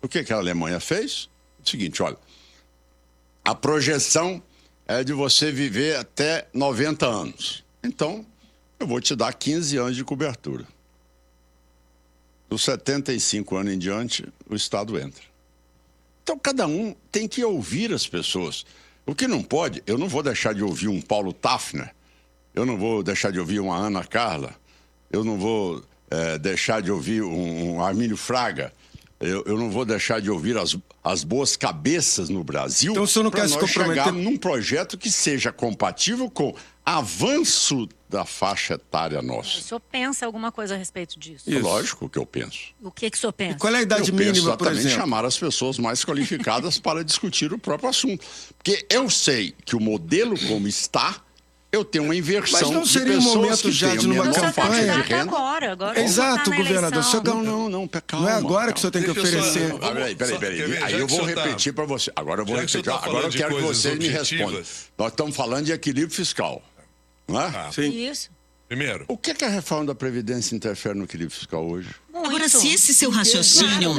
O que a Alemanha fez? O seguinte, olha, a projeção é de você viver até 90 anos. Então, eu vou te dar 15 anos de cobertura. Dos 75 anos em diante, o Estado entra. Então, cada um tem que ouvir as pessoas. O que não pode, eu não vou deixar de ouvir um Paulo Tafner, eu não vou deixar de ouvir uma Ana Carla, eu não vou deixar de ouvir um Armínio Fraga, eu não vou deixar de ouvir as boas cabeças no Brasil. Então, o senhor não quer se comprometer? Chegar num projeto que seja compatível com avanço da faixa etária nossa. O senhor pensa alguma coisa a respeito disso? Isso. Lógico que eu penso. O que o senhor pensa? E qual é a idade mínima, por exemplo? Chamar as pessoas mais qualificadas para discutir o próprio assunto. Porque eu sei que o modelo como está, eu tenho uma inversão. Mas não seria o momento já de numa campanha? Agora exato, governador. Não, calma. Não é agora que o senhor tem que oferecer. Peraí. Aí eu vou repetir para você. Agora eu vou repetir. Agora eu quero que você me responda. Nós estamos falando de equilíbrio fiscal. Não é? Sim. Isso. Primeiro. O que a reforma da Previdência interfere no equilíbrio fiscal hoje? Muito. Agora, se esse seu raciocínio,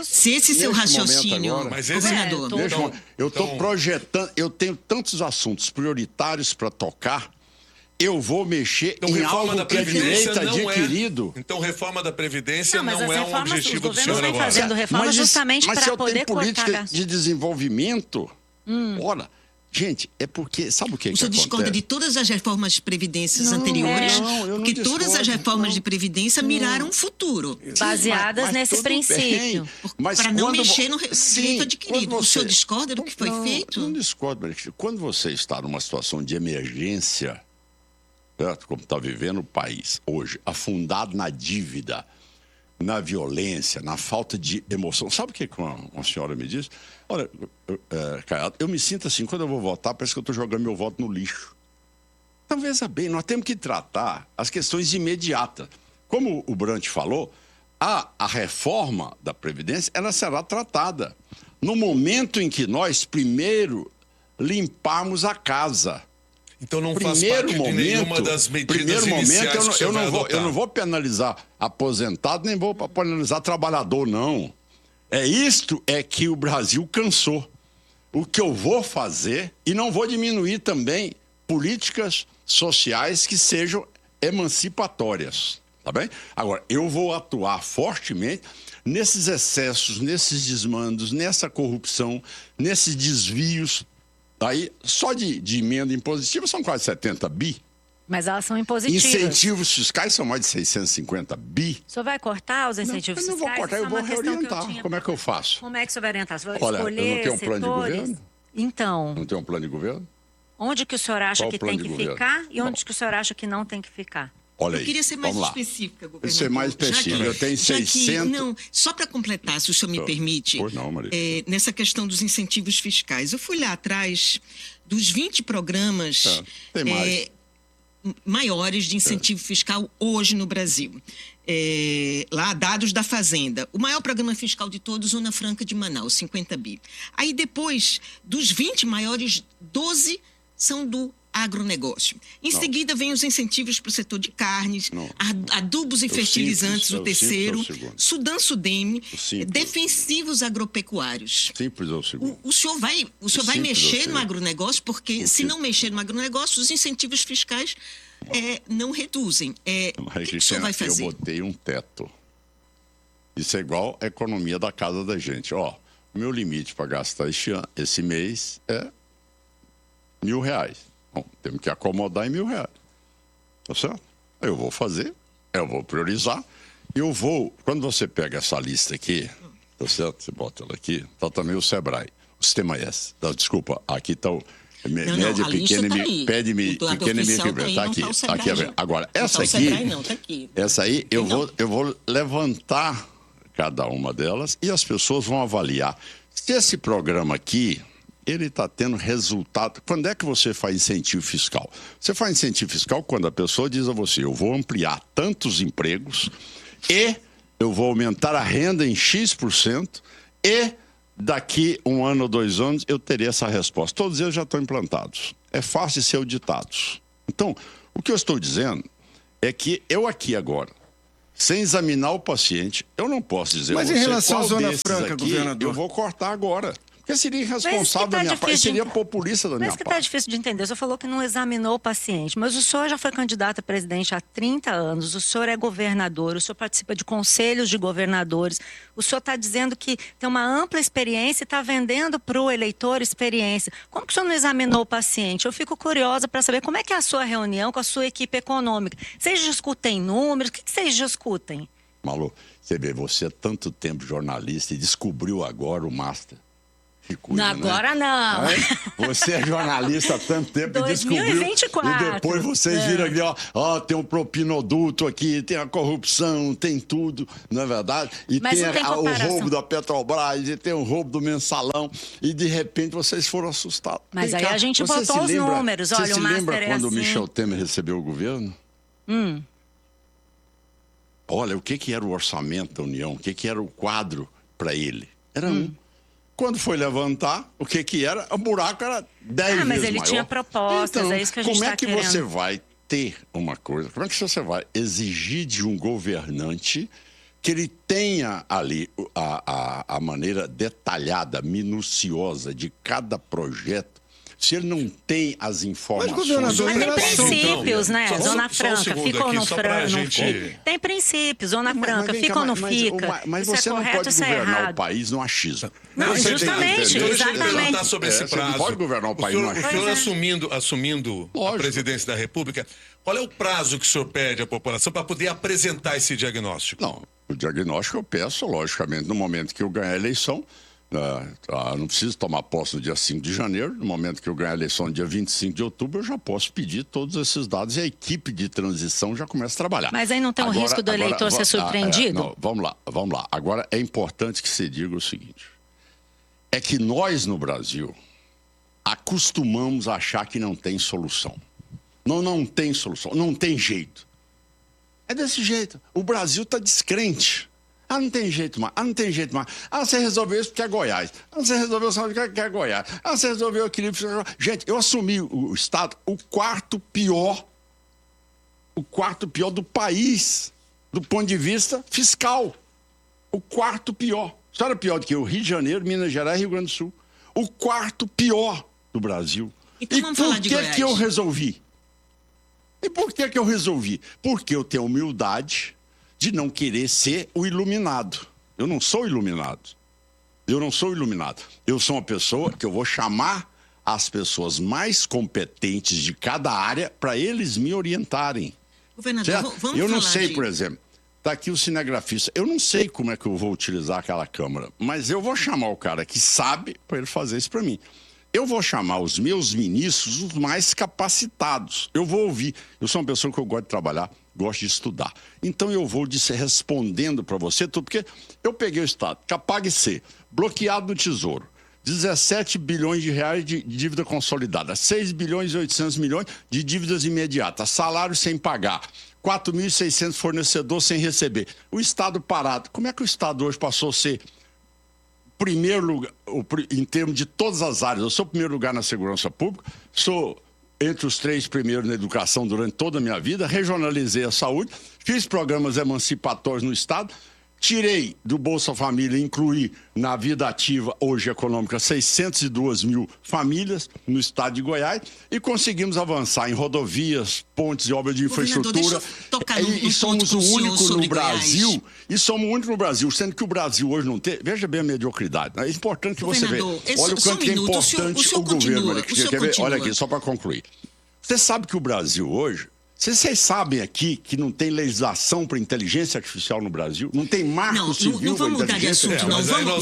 governador... Eu estou projetando, eu tenho tantos assuntos prioritários para tocar, eu vou mexer em algo que é direito adquirido. Então, reforma da Previdência não é um objetivo do senhor agora. agora. Fazendo reforma justamente para poder cortar política gasto. de desenvolvimento, olha... Gente, é porque... Sabe o que acontece? O senhor discorda de todas as reformas de previdências anteriores? Porque todas as reformas de previdência miraram o futuro. Baseadas nesse princípio. Para não mexer no direito adquirido. O senhor discorda do que foi feito? Não discordo, mas quando você está numa situação de emergência, certo? Como está vivendo o país hoje, afundado na dívida, na violência, na falta de emoção. Sabe o que uma senhora me disse? Olha, Caiado, eu me sinto assim, quando eu vou votar, parece que eu estou jogando meu voto no lixo. Então, veja bem, nós temos que tratar as questões imediatas. Como o Brant falou, a reforma da Previdência, ela será tratada no momento em que nós, primeiro, limparmos a casa. Então não faz parte de nenhuma das medidas iniciais que eu não vou penalizar aposentado, nem vou penalizar trabalhador, não. Isto é que o Brasil cansou. O que eu vou fazer, e não vou diminuir também políticas sociais que sejam emancipatórias, tá bem? Agora, eu vou atuar fortemente nesses excessos, nesses desmandos, nessa corrupção, nesses desvios. Aí, só de emenda impositiva são quase 70 bi. Mas elas são impositivas. Incentivos fiscais são mais de 650 bi. O senhor vai cortar os incentivos fiscais? Eu não vou cortar, eu vou reorientar. Como é que eu faço? Como é que o senhor vai orientar? Você vai escolher eu não tenho um plano de governo? Então... Não tem um plano de governo? Onde que o senhor acha que tem que ficar e onde que o senhor acha que não tem que ficar? Olha aí, eu queria ser mais específica, governador. Ser mais específica, eu tenho 600... Não, só para completar, se o senhor me permite, pois não, Maria. Nessa questão dos incentivos fiscais. Eu fui lá atrás dos 20 programas maiores de incentivo fiscal hoje no Brasil. Lá, dados da Fazenda. O maior programa fiscal de todos, Zona Franca de Manaus, 50 bi. Aí depois, dos 20 maiores, 12 são do agronegócio. Em seguida, vem os incentivos para o setor de carnes, adubos e fertilizantes, o terceiro, Sudam-Sudene, defensivos agropecuários. Simples é o segundo. O senhor vai mexer no agronegócio, porque se não mexer no agronegócio, os incentivos fiscais não reduzem. O que o senhor vai fazer? Eu botei um teto. Isso é igual a economia da casa da gente. O meu limite para gastar esse mês é R$1.000. Bom, temos que acomodar em R$1.000. Tá certo? Eu vou fazer, eu vou priorizar. Quando você pega essa lista aqui, tá certo? Você bota ela aqui, tá também o Sebrae, o Sistema S. Desculpa, aqui tá o média, pequena e pequena e micro. Tá aqui, tá aqui. Agora, essa aí eu vou levantar cada uma delas e as pessoas vão avaliar. Se esse programa aqui, ele está tendo resultado. Quando é que você faz incentivo fiscal? Você faz incentivo fiscal quando a pessoa diz a você, eu vou ampliar tantos empregos e eu vou aumentar a renda em X% e daqui 1 ano ou 2 anos eu terei essa resposta. Todos eles já estão implantados. É fácil de ser auditados. Então, o que eu estou dizendo é que eu aqui agora, sem examinar o paciente, eu não posso dizer Mas a em você relação à qual Zona desses Franca, aqui governador? eu vou cortar agora. Porque seria irresponsável da minha parte, seria populista da minha Mas que parte. está difícil de entender. O senhor falou que não examinou o paciente, mas o senhor já foi candidato a presidente há 30 anos, o senhor é governador, o senhor participa de conselhos de governadores, o senhor está dizendo que tem uma ampla experiência e está vendendo para o eleitor experiência. Como que o senhor não examinou o paciente? Eu fico curiosa para saber como é que é a sua reunião com a sua equipe econômica. Vocês discutem números? O que vocês discutem? Malu, você vê, você é tanto tempo jornalista e descobriu agora o Master. Coisa, agora né? não. Você é jornalista há tanto tempo 2024. E depois vocês viram aqui, ó, tem um propinoduto aqui, tem a corrupção, tem tudo, não é verdade? E mas tem o roubo da Petrobras, e tem o roubo do mensalão, e de repente vocês foram assustados. Mas aí a gente botou os números, olha, você o se Master lembra é quando assim. o Michel Temer recebeu o governo? Olha, o que era o orçamento da União? O que era o quadro para ele? Era Quando foi levantar, o que era? O buraco era 10 vezes maior. Mas ele tinha propostas, então, é isso que a gente está querendo. Como é que você vai ter uma coisa? Como é que você vai exigir de um governante que ele tenha ali a maneira detalhada, minuciosa de cada projeto, se ele não tem as informações... Mas tem princípios, né? Zona Franca, fica ou não fica. Tem princípios, Zona Franca, fica ou não fica. Mas você não pode governar o país no achismo. Não, justamente, exatamente. Sobre esse prazo. Você não pode governar o país no achismo. O senhor assumindo a presidência da República, qual é o prazo que o senhor pede à população para poder apresentar esse diagnóstico? Não, o diagnóstico eu peço, logicamente, no momento que eu ganhar a eleição. Não preciso tomar posse no dia 5 de janeiro. No momento que eu ganhar a eleição no dia 25 de outubro, eu já posso pedir todos esses dados e a equipe de transição já começa a trabalhar. Mas aí não tem um risco do eleitor ser surpreendido? Não, vamos lá. Agora, é importante que se diga o seguinte. É que nós, no Brasil, acostumamos a achar que não tem solução. Não tem solução, não tem jeito. É desse jeito. O Brasil está descrente. Não tem jeito mais. Você resolveu isso porque é Goiás. Você resolveu isso porque é Goiás. Você resolveu o equilíbrio. Gente, eu assumi o Estado o quarto pior do país, do ponto de vista fiscal. O quarto pior. Isso era pior do que o Rio de Janeiro, Minas Gerais e Rio Grande do Sul. O quarto pior do Brasil. Então, vamos falar de Goiás. Por que eu resolvi? E por que eu resolvi? Porque eu tenho humildade de não querer ser o iluminado. Eu não sou iluminado. Eu sou uma pessoa que eu vou chamar as pessoas mais competentes de cada área para eles me orientarem. Governador, vamos eu não falar sei, de... por exemplo, está aqui o cinegrafista. Eu não sei como é que eu vou utilizar aquela câmera, mas eu vou chamar o cara que sabe para ele fazer isso para mim. Eu vou chamar os meus ministros os mais capacitados. Eu vou ouvir. Eu sou uma pessoa que eu gosto de trabalhar, gosto de estudar. Então eu vou respondendo para você tudo, porque eu peguei o Estado, capaz de ser bloqueado no Tesouro, 17 bilhões de reais de dívida consolidada, 6 bilhões e 800 milhões de dívidas imediatas, salário sem pagar, 4.600 fornecedores sem receber. O Estado parado. Como é que o Estado hoje passou a ser primeiro lugar, em termos de todas as áreas? Eu sou o primeiro lugar na segurança pública, sou entre os 3 primeiros na educação durante toda a minha vida, regionalizei a saúde, fiz programas emancipatórios no Estado, tirei do Bolsa Família, incluí na vida ativa, hoje econômica, 602 mil famílias no estado de Goiás e conseguimos avançar em rodovias, pontes e obras de infraestrutura. E somos o único no Brasil, sendo que o Brasil hoje não tem. Veja bem a mediocridade. É importante que você veja. Olha o quanto que é importante o governo. Olha aqui, só para concluir. Você sabe que o Brasil hoje. Vocês sabem aqui que não tem legislação para inteligência artificial no Brasil? Não tem marco civil para inteligência artificial?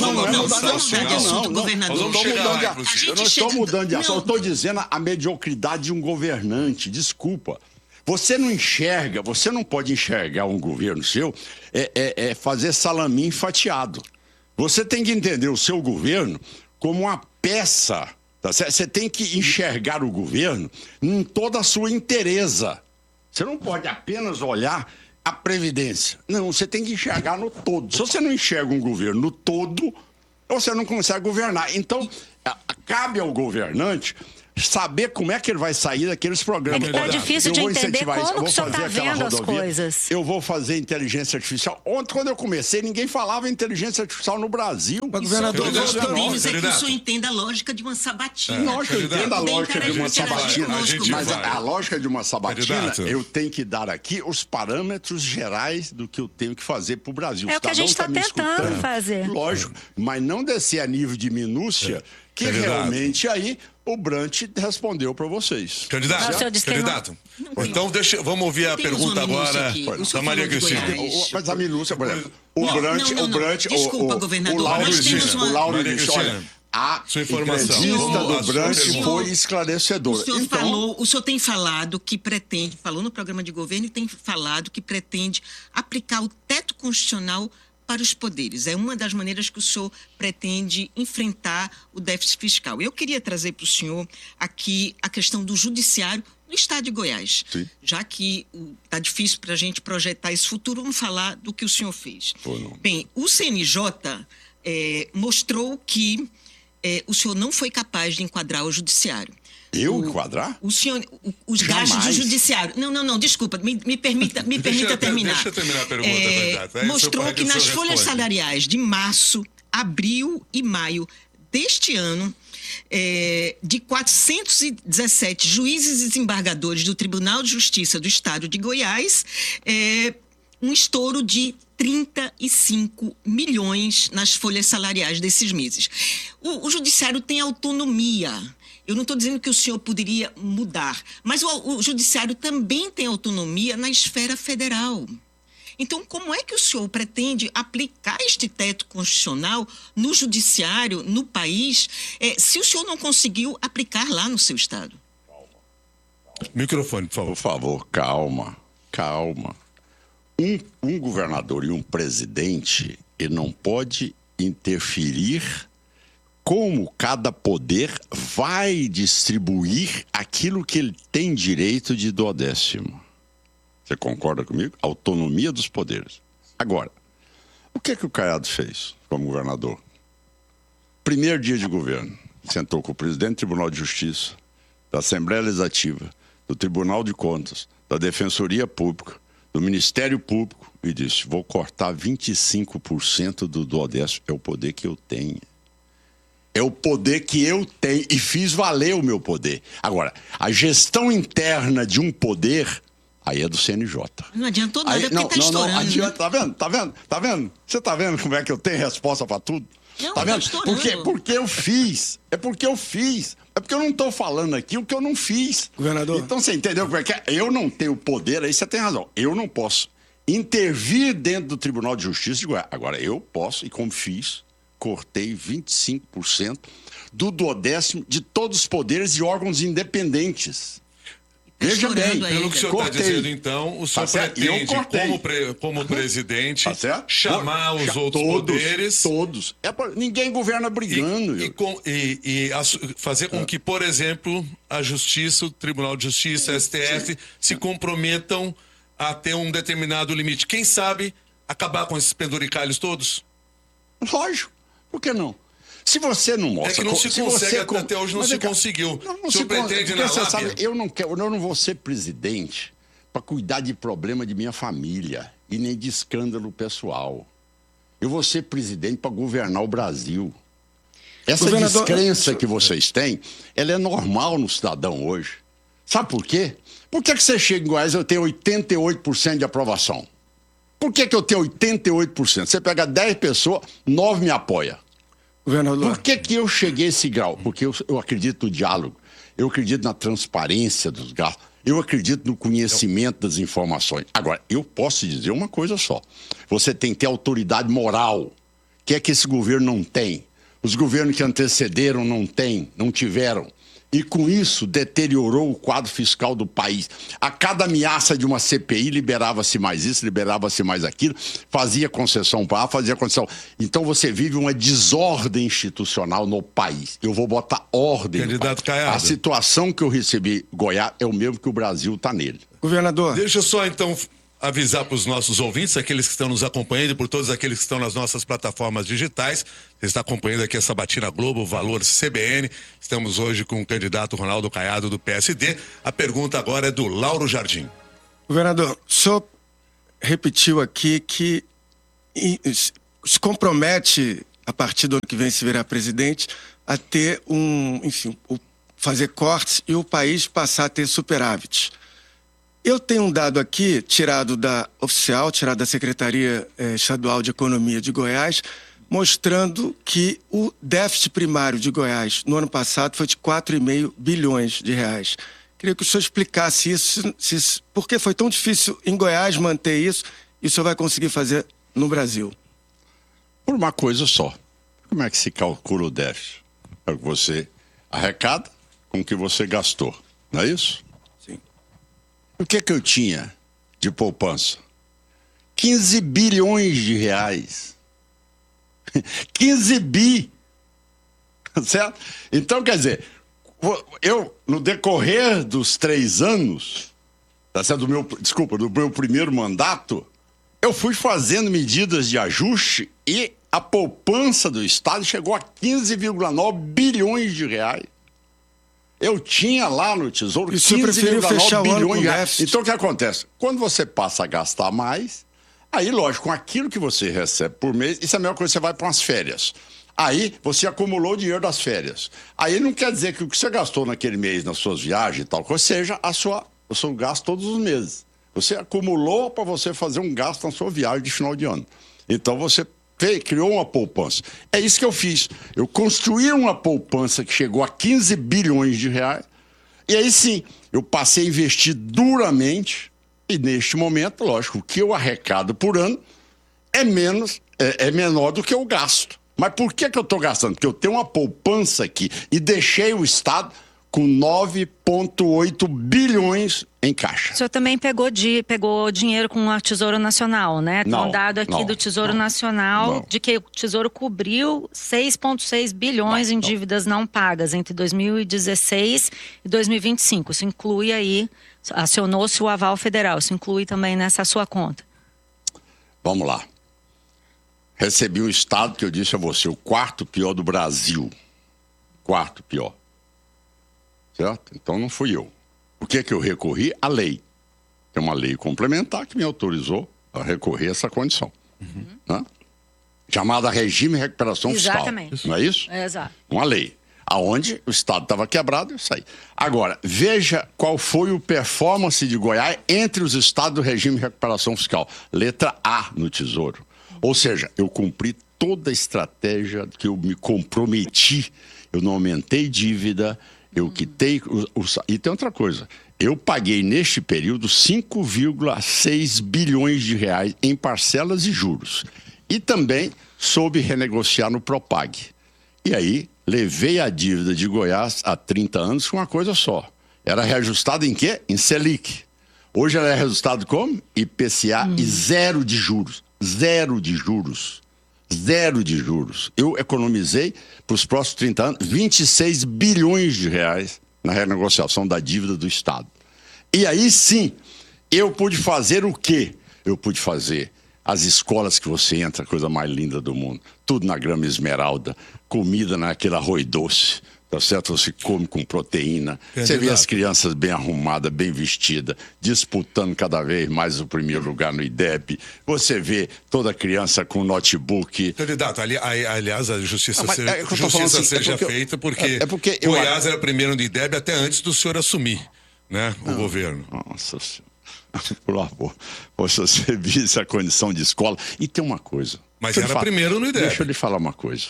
Eu não estou mudando de assunto. Eu estou dizendo a mediocridade de um governante. Desculpa. Você não enxerga, você não pode enxergar um governo seu fazer salamim fatiado. Você tem que entender o seu governo como uma peça. Tá? Você tem que enxergar o governo em toda a sua inteireza. Você não pode apenas olhar a Previdência. Não, você tem que enxergar no todo. Se você não enxerga um governo no todo, você não consegue governar. Então, cabe ao governante saber como é que ele vai sair daqueles programas. É que tá difícil de entender como que o senhor está vendo as coisas. Eu vou fazer inteligência artificial. Ontem, quando eu comecei, ninguém falava em inteligência artificial no Brasil. Mas, governador, o que nós pedimos é que o senhor entenda a lógica de uma sabatina. Lógico, eu entendo a lógica de uma sabatina. Mas a lógica de uma sabatina, eu tenho que dar aqui os parâmetros gerais do que eu tenho que fazer para o Brasil. É o que a gente está tentando fazer. Lógico, mas não descer a nível de minúcia, que realmente aí o Brant respondeu para vocês. Candidato. Então, vamos ouvir a pergunta agora da Maria Cristina. Mas a minúcia, por exemplo, o Brant, desculpa, governador, o Lauro disse, olha, a sua informação entrevista do Brant foi esclarecedora. O senhor tem falado que pretende, falou no programa de governo e tem falado que pretende aplicar o teto constitucional para os poderes. É uma das maneiras que o senhor pretende enfrentar o déficit fiscal. Eu queria trazer para o senhor aqui a questão do judiciário no estado de Goiás. Sim. Já que está difícil para a gente projetar esse futuro, vamos falar do que o senhor fez. Bem, o CNJ mostrou que o senhor não foi capaz de enquadrar o judiciário. Eu enquadrar? O senhor, os gastos do judiciário. Não, desculpa, me permita terminar. Deixa eu terminar a pergunta. Mostrou que nas folhas salariais de março, abril e maio deste ano, de 417 juízes e desembargadores do Tribunal de Justiça do Estado de Goiás, um estouro de 35 milhões nas folhas salariais desses meses. O judiciário tem autonomia. Eu não estou dizendo que o senhor poderia mudar, mas o judiciário também tem autonomia na esfera federal. Então, como é que o senhor pretende aplicar este teto constitucional no judiciário, no país, se o senhor não conseguiu aplicar lá no seu estado? Microfone, por favor. Por favor, calma. Um governador e um presidente, ele não pode interferir como cada poder vai distribuir aquilo que ele tem direito de duodécimo. Você concorda comigo? Autonomia dos poderes. Agora, o que o Caiado fez como governador? Primeiro dia de governo, sentou com o presidente do Tribunal de Justiça, da Assembleia Legislativa, do Tribunal de Contas, da Defensoria Pública, do Ministério Público e disse, vou cortar 25% do duodécimo. É o poder que eu tenho. É o poder que eu tenho e fiz valer o meu poder. Agora, a gestão interna de um poder, aí é do CNJ. Não adiantou nada, porque está estourando. Não adianta, tá vendo? Você tá vendo como é que eu tenho resposta para tudo? Não, tá vendo? Porque eu fiz. É porque eu fiz. É porque eu não estou falando aqui o que eu não fiz. Governador. Então você entendeu como é que é? Eu não tenho poder, aí você tem razão. Eu não posso intervir dentro do Tribunal de Justiça de Goiás. Agora, eu posso, e como fiz, cortei 25% do duodécimo de todos os poderes e órgãos independentes. Veja bem, pelo que o senhor está dizendo, então, o senhor pretende, como presidente, chamar os outros poderes... Todos. Ninguém governa brigando. E fazer com que, por exemplo, a Justiça, o Tribunal de Justiça, a STF, se comprometam a ter um determinado limite. Quem sabe acabar com esses penduricalhos todos? Lógico. Por que não? Se você não mostra... É que não se consegue, até hoje não se conseguiu. O senhor pretende na lábia? Sabe, eu não vou ser presidente para cuidar de problema de minha família e nem de escândalo pessoal. Eu vou ser presidente para governar o Brasil. Essa descrença que vocês têm, ela é normal no cidadão hoje. Sabe por quê? Por que você chega em Goiás e eu tenho 88% de aprovação? Por que eu tenho 88%? Você pega 10 pessoas, 9 me apoiam. Governador. Por que eu cheguei a esse grau? Porque eu acredito no diálogo, eu acredito na transparência dos gastos, eu acredito no conhecimento das informações. Agora, eu posso dizer uma coisa só. Você tem que ter autoridade moral, que é que esse governo não tem. Os governos que antecederam não tiveram. E com isso deteriorou o quadro fiscal do país. A cada ameaça de uma CPI liberava-se mais isso, liberava-se mais aquilo, fazia concessão para fazia concessão. Então você vive uma desordem institucional no país. Eu vou botar ordem. Candidato Caiado. A situação que eu recebi Goiás é o mesmo que o Brasil está nele. Governador. Deixa eu só então avisar para os nossos ouvintes, aqueles que estão nos acompanhando e por todos aqueles que estão nas nossas plataformas digitais. Você está acompanhando aqui a Sabatina Globo, Valor CBN. Estamos hoje com o candidato Ronaldo Caiado do PSD. A pergunta agora é do Lauro Jardim. Governador, o senhor repetiu aqui que se compromete, a partir do ano que vem, se virar presidente, a ter fazer cortes e o país passar a ter superávit. Eu tenho um dado aqui, tirado da Secretaria Estadual de Economia de Goiás, mostrando que o déficit primário de Goiás no ano passado foi de 4,5 bilhões de reais. Queria que o senhor explicasse isso, por que foi tão difícil em Goiás manter isso e o senhor vai conseguir fazer no Brasil. Por uma coisa só. Como é que se calcula o déficit? É o que você arrecada com o que você gastou, não é isso? Sim. O que eu tinha de poupança? 15 bilhões de reais. 15 bi. Certo? Então, quer dizer, eu, no decorrer dos 3 anos, tá certo? do meu primeiro mandato, eu fui fazendo medidas de ajuste e a poupança do Estado chegou a 15,9 bilhões de reais. Eu tinha lá no Tesouro 15,9 bilhões de reais. Então, o que acontece? Quando você passa a gastar mais, aí, lógico, com aquilo que você recebe por mês, isso é a mesma coisa que você vai para umas férias. Aí, você acumulou o dinheiro das férias. Aí, não quer dizer que o que você gastou naquele mês nas suas viagens e tal, coisa, seja o seu gasto todos os meses. Você acumulou para você fazer um gasto na sua viagem de final de ano. Então, você criou uma poupança. É isso que eu fiz. Eu construí uma poupança que chegou a 15 bilhões de reais. E aí, sim, eu passei a investir duramente. E, neste momento, lógico, o que eu arrecado por ano é menor do que eu gasto. Mas por que eu estou gastando? Porque eu tenho uma poupança aqui e deixei o Estado com 9,8 bilhões em caixa. O senhor também pegou dinheiro com o Tesouro Nacional, né? Tem um dado aqui do Tesouro Nacional de que o Tesouro cobriu 6,6 bilhões em dívidas não pagas entre 2016 e 2025. Isso inclui aí, acionou-se o aval federal, isso inclui também nessa sua conta. Vamos lá. Recebi um Estado que eu disse a você, o 4º pior do Brasil. 4º pior. Certo? Então não fui eu. O que eu recorri? A lei. Tem uma lei complementar que me autorizou a recorrer a essa condição. Né? Chamada Regime de Recuperação Fiscal. Exatamente. Não é isso? É, exato. Uma lei. Aonde o Estado estava quebrado, eu saí. Agora, veja qual foi o performance de Goiás entre os estados do Regime de Recuperação Fiscal. Letra A no Tesouro. Ou seja, eu cumpri toda a estratégia que eu me comprometi. Eu não aumentei dívida, eu quitei... E tem outra coisa. Eu paguei, neste período, 5,6 bilhões de reais em parcelas e juros. E também soube renegociar no Propag. E aí, levei a dívida de Goiás há 30 anos com uma coisa só. Era reajustada em quê? Em Selic. Hoje ela é reajustada como? IPCA e zero de juros. Zero de juros. Zero de juros. Eu economizei, para os próximos 30 anos, 26 bilhões de reais na renegociação da dívida do Estado. E aí sim, eu pude fazer o quê? Eu pude fazer as escolas que você entra, a coisa mais linda do mundo. Tudo na grama esmeralda, comida naquele arroz doce. Tá certo? Você come com proteína. Você vê as crianças bem arrumadas, bem vestidas, disputando cada vez mais o primeiro lugar no IDEB. Você vê toda criança com notebook. Candidato, aliás, a justiça seja feita porque Goiás era primeiro no IDEB até antes do senhor assumir, né, o governo. Nossa Senhora. Por favor. Você visse a condição de escola. E tem uma coisa. Mas era primeiro no IDEB. Deixa eu lhe falar uma coisa.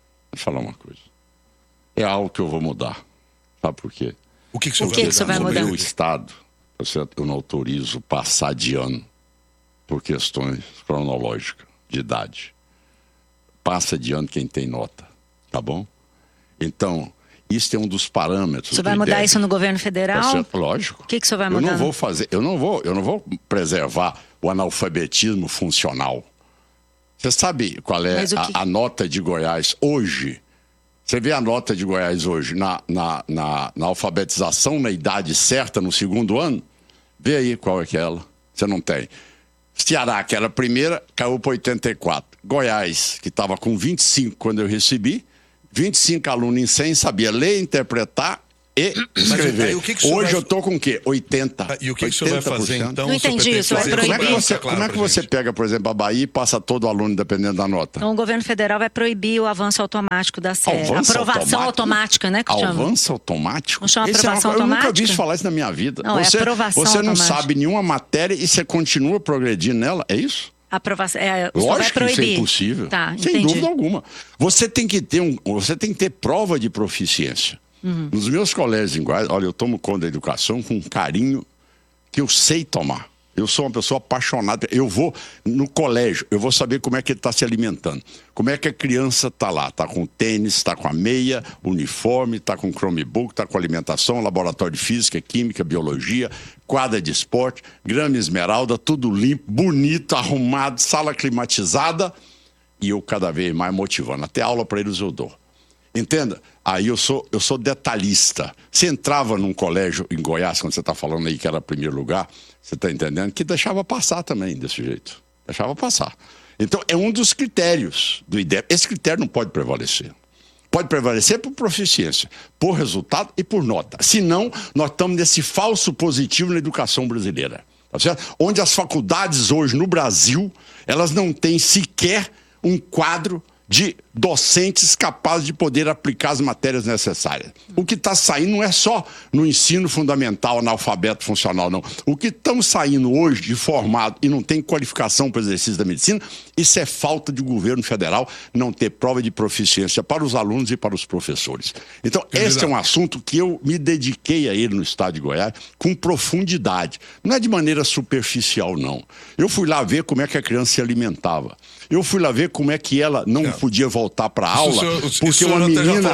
É algo que eu vou mudar. Sabe por quê? O que o senhor vai mudar? No meu estado, eu não autorizo passar de ano por questões cronológicas de idade. Passa de ano quem tem nota, tá bom? Então, isso é um dos parâmetros. O senhor vai mudar isso no governo federal? Lógico. O que o senhor vai mudar? Eu não vou preservar o analfabetismo funcional. Você sabe qual é a nota de Goiás hoje? Você vê a nota de Goiás hoje na alfabetização na idade certa, no 2º ano? Vê aí qual é que é ela. Você não tem. Ceará, que era a primeira, caiu para 84. Goiás, que estava com 25 quando eu recebi, 25 alunos em 100, sabia ler, interpretar e escrever. Hoje eu estou com o quê? 80. E o que o senhor vai fazer, então? Não entendi isso, vai proibir. Como é que você pega, por exemplo, a Bahia e passa todo aluno dependendo da nota? Então o governo federal vai proibir o avanço automático da série. Aprovação automática, né? Que chama. Avanço automático? Não chama aprovação automática? Eu nunca vi falar isso na minha vida. Não, você, é aprovação Você não automática. sabe nenhuma matéria e você continua progredindo nela, é isso? Aprovação, lógico que isso é impossível. Tá, sem entendi. dúvida alguma. Você tem que ter prova de proficiência. Nos meus colégios em Goiás, olha, eu tomo conta da educação com um carinho que eu sei tomar. Eu sou uma pessoa apaixonada. Eu vou no colégio, eu vou saber como é que ele está se alimentando. Como é que a criança está lá. Está com tênis, está com a meia, uniforme, está com Chromebook, está com alimentação, laboratório de física, química, biologia, quadra de esporte, grama esmeralda, tudo limpo, bonito, arrumado, sala climatizada. E eu cada vez mais motivando. Até aula para eles eu dou. Entenda? Aí eu sou detalhista. Você entrava num colégio em Goiás, quando você está falando aí que era primeiro lugar, você está entendendo? Que deixava passar também, desse jeito. Deixava passar. Então, é um dos critérios do IDEB. Esse critério não pode prevalecer. Pode prevalecer por proficiência, por resultado e por nota. Senão, nós estamos nesse falso positivo na educação brasileira. Tá certo? Onde as faculdades hoje no Brasil, elas não têm sequer um quadro de docentes capazes de poder aplicar as matérias necessárias. O que está saindo não é só no ensino fundamental, analfabeto funcional, não. O que estamos saindo hoje de formado e não tem qualificação para o exercício da medicina, isso é falta de governo federal não ter prova de proficiência para os alunos e para os professores. Então, esse é um assunto que eu me dediquei a ele no estado de Goiás com profundidade. Não é de maneira superficial, não. Eu fui lá ver como é que a criança se alimentava. Eu fui lá ver como é que ela não podia voltar para a aula, porque uma menina,